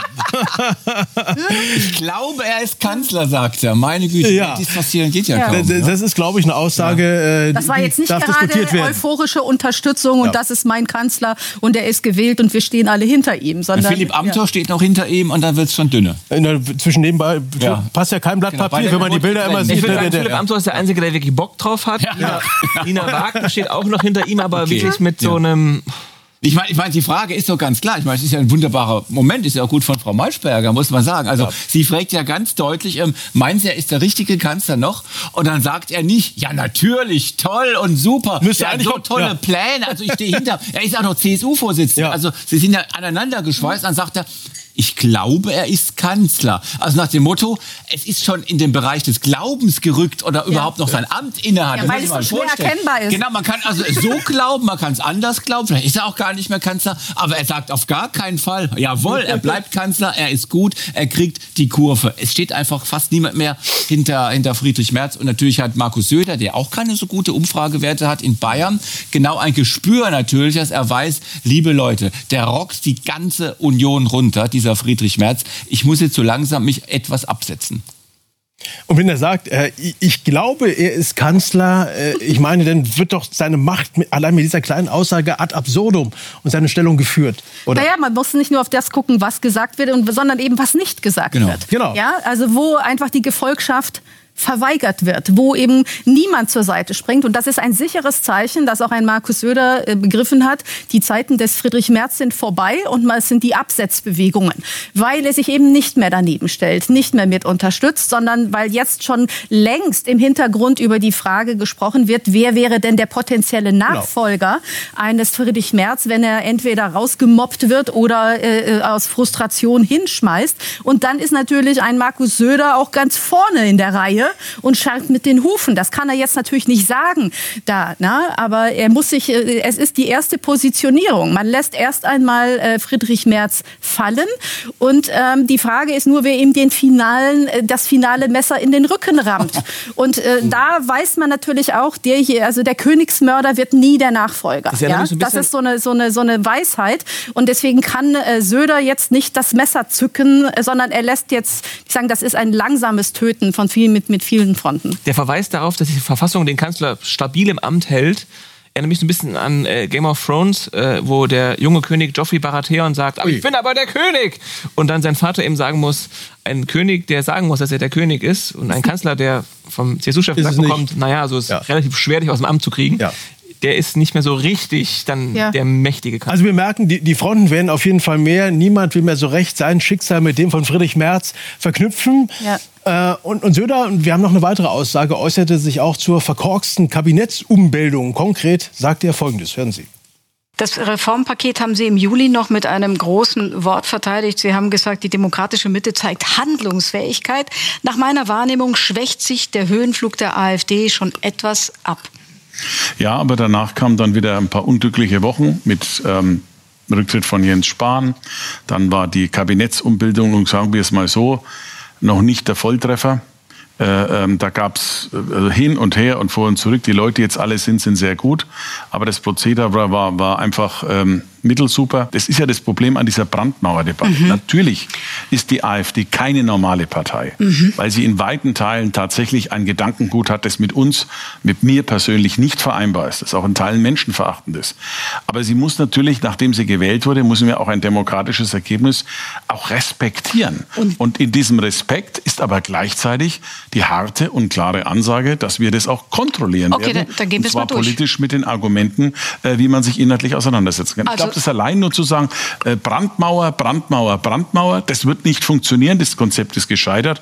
Ich glaube, er ist Kanzler, sagt er. Meine Güte, ja. Dies passieren geht ja kaum. Das ist, glaube ich, eine Aussage, das war jetzt nicht darf diskutiert gerade werden. Euphorische Unterstützung und das ist mein Kanzler und er ist gewählt und wir stehen alle hinter ihm. Sondern, Philipp Amthor steht noch hinter ihm und dann wird es schon dünner. Zwischen nebenbei passt ja kein Blatt Papier, wenn man die Bilder immer sieht. Philipp Amthor ist der Einzige, der wirklich Bock drauf hat. Ja. Nina Wagner steht auch noch hinter ihm, aber wirklich mit so einem... Ich meine, die Frage ist doch ganz klar. Ich meine, es ist ja ein wunderbarer Moment, ist ja auch gut von Frau Maischberger, muss man sagen. Also sie fragt ja ganz deutlich, meinen Sie, er ist der richtige Kanzler noch? Und dann sagt er nicht, ja natürlich, toll und super. Müsste eigentlich so tolle Pläne. Also ich stehe hinter. Er ist auch noch CSU-Vorsitzender. Ja. Also sie sind ja aneinander geschweißt. Dann sagt er, ich glaube, er ist Kanzler. Also nach dem Motto, es ist schon in den Bereich des Glaubens gerückt oder überhaupt noch sein Amt innehat. Ja, weil es so schwer erkennbar ist. Genau, man kann also so glauben, man kann es anders glauben. Vielleicht ist er auch gar nicht mehr Kanzler. Aber er sagt auf gar keinen Fall, jawohl, er bleibt Kanzler, er ist gut, er kriegt die Kurve. Es steht einfach fast niemand mehr hinter Friedrich Merz. Und natürlich hat Markus Söder, der auch keine so gute Umfragewerte hat in Bayern, genau ein Gespür natürlich, dass er weiß, liebe Leute, der rockt die ganze Union runter, dieser Friedrich Merz. Ich muss jetzt so langsam mich etwas absetzen. Und wenn er sagt, ich glaube, er ist Kanzler, ich meine, dann wird doch seine Macht allein mit dieser kleinen Aussage ad absurdum und seine Stellung geführt, oder? Naja, man muss nicht nur auf das gucken, was gesagt wird, sondern eben, was nicht gesagt wird. Genau. Ja, also wo einfach die Gefolgschaft verweigert wird, wo eben niemand zur Seite springt. Und das ist ein sicheres Zeichen, dass auch ein Markus Söder begriffen hat, die Zeiten des Friedrich Merz sind vorbei und es sind die Absetzbewegungen. Weil er sich eben nicht mehr daneben stellt, nicht mehr mit unterstützt, sondern weil jetzt schon längst im Hintergrund über die Frage gesprochen wird, wer wäre denn der potenzielle Nachfolger eines Friedrich Merz, wenn er entweder rausgemobbt wird oder aus Frustration hinschmeißt. Und dann ist natürlich ein Markus Söder auch ganz vorne in der Reihe und scharrt mit den Hufen. Das kann er jetzt natürlich nicht sagen, aber er muss sich, es ist die erste Positionierung. Man lässt erst einmal Friedrich Merz fallen und die Frage ist nur, wer ihm das finale Messer in den Rücken rammt. Und da weiß man natürlich auch, der Königsmörder wird nie der Nachfolger. Das ist so eine Weisheit und deswegen kann Söder jetzt nicht das Messer zücken, sondern er lässt jetzt, das ist ein langsames Töten von mit vielen Fronten. Der Verweis darauf, dass die Verfassung den Kanzler stabil im Amt hält, erinnert mich so ein bisschen an Game of Thrones, wo der junge König Joffrey Baratheon sagt, ich bin aber der König! Und dann sein Vater eben sagen muss, ein König, der sagen muss, dass er der König ist und ein Kanzler, der vom CSU-Chef gesagt bekommt, ist relativ schwer, dich aus dem Amt zu kriegen. Ja. Der ist nicht mehr so richtig dann der mächtige Kanzler. Also wir merken, die Fronten werden auf jeden Fall mehr. Niemand will mehr so recht sein Schicksal mit dem von Friedrich Merz verknüpfen. Ja. Und Söder, wir haben noch eine weitere Aussage, äußerte sich auch zur verkorksten Kabinettsumbildung. Konkret sagte er Folgendes, hören Sie. Das Reformpaket haben Sie im Juli noch mit einem großen Wort verteidigt. Sie haben gesagt, die demokratische Mitte zeigt Handlungsfähigkeit. Nach meiner Wahrnehmung schwächt sich der Höhenflug der AfD schon etwas ab. Ja, aber danach kamen dann wieder ein paar unglückliche Wochen mit Rücktritt von Jens Spahn. Dann war die Kabinettsumbildung, und sagen wir es mal so, noch nicht der Volltreffer. Da gab es hin und her und vor und zurück. Die Leute, die jetzt alle sind sehr gut. Aber das Prozedere war einfach mittelsuper. Das ist ja das Problem an dieser Brandmauerdebatte. Natürlich ist die AfD keine normale Partei, weil sie in weiten Teilen tatsächlich ein Gedankengut hat, das mit mir persönlich nicht vereinbar ist, das auch in Teilen menschenverachtend ist. Aber sie muss natürlich, nachdem sie gewählt wurde, müssen wir auch ein demokratisches Ergebnis auch respektieren. Und in diesem Respekt ist aber gleichzeitig die harte und klare Ansage, dass wir das auch kontrollieren werden. Dann gehen wir es mal durch. Politisch mit den Argumenten, wie man sich inhaltlich auseinandersetzen kann. Ich glaube, das allein nur zu sagen, Brandmauer, Brandmauer, Brandmauer, das wird nicht funktionieren, das Konzept ist gescheitert.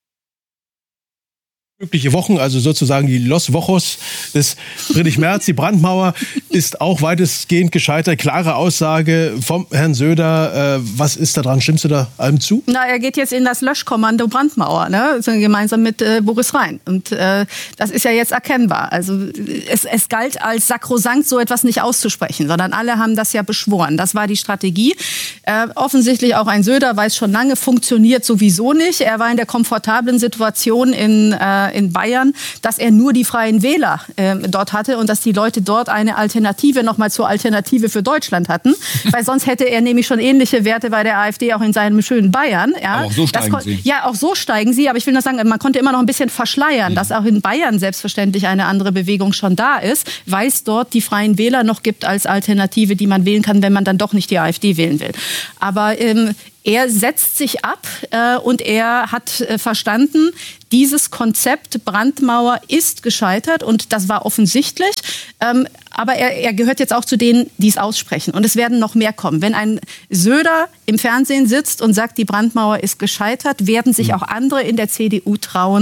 Mögliche Wochen, also sozusagen die Los Wochos des Friedrich Merz. Die Brandmauer ist auch weitestgehend gescheitert. Klare Aussage vom Herrn Söder. Was ist da dran? Stimmst du da allem zu? Na, er geht jetzt in das Löschkommando Brandmauer, ne? Gemeinsam mit Boris Rhein. Und das ist ja jetzt erkennbar. Also es galt als sakrosankt, so etwas nicht auszusprechen, sondern alle haben das ja beschworen. Das war die Strategie. Offensichtlich auch ein Söder weiß schon lange, funktioniert sowieso nicht. Er war in der komfortablen Situation in Bayern, dass er nur die Freien Wähler dort hatte und dass die Leute dort eine Alternative nochmal zur Alternative für Deutschland hatten. Weil sonst hätte er nämlich schon ähnliche Werte bei der AfD auch in seinem schönen Bayern. Ja. Aber auch so steigen sie. Ja, auch so steigen sie. Aber ich will nur sagen, man konnte immer noch ein bisschen verschleiern, dass auch in Bayern selbstverständlich eine andere Bewegung schon da ist, weil es dort die Freien Wähler noch gibt als Alternative, die man wählen kann, wenn man dann doch nicht die AfD wählen will. Aber er setzt sich ab und er hat verstanden, dieses Konzept Brandmauer ist gescheitert und das war offensichtlich. Aber er gehört jetzt auch zu denen, die es aussprechen. Und es werden noch mehr kommen. Wenn ein Söder im Fernsehen sitzt und sagt, die Brandmauer ist gescheitert, werden sich auch andere in der CDU trauen,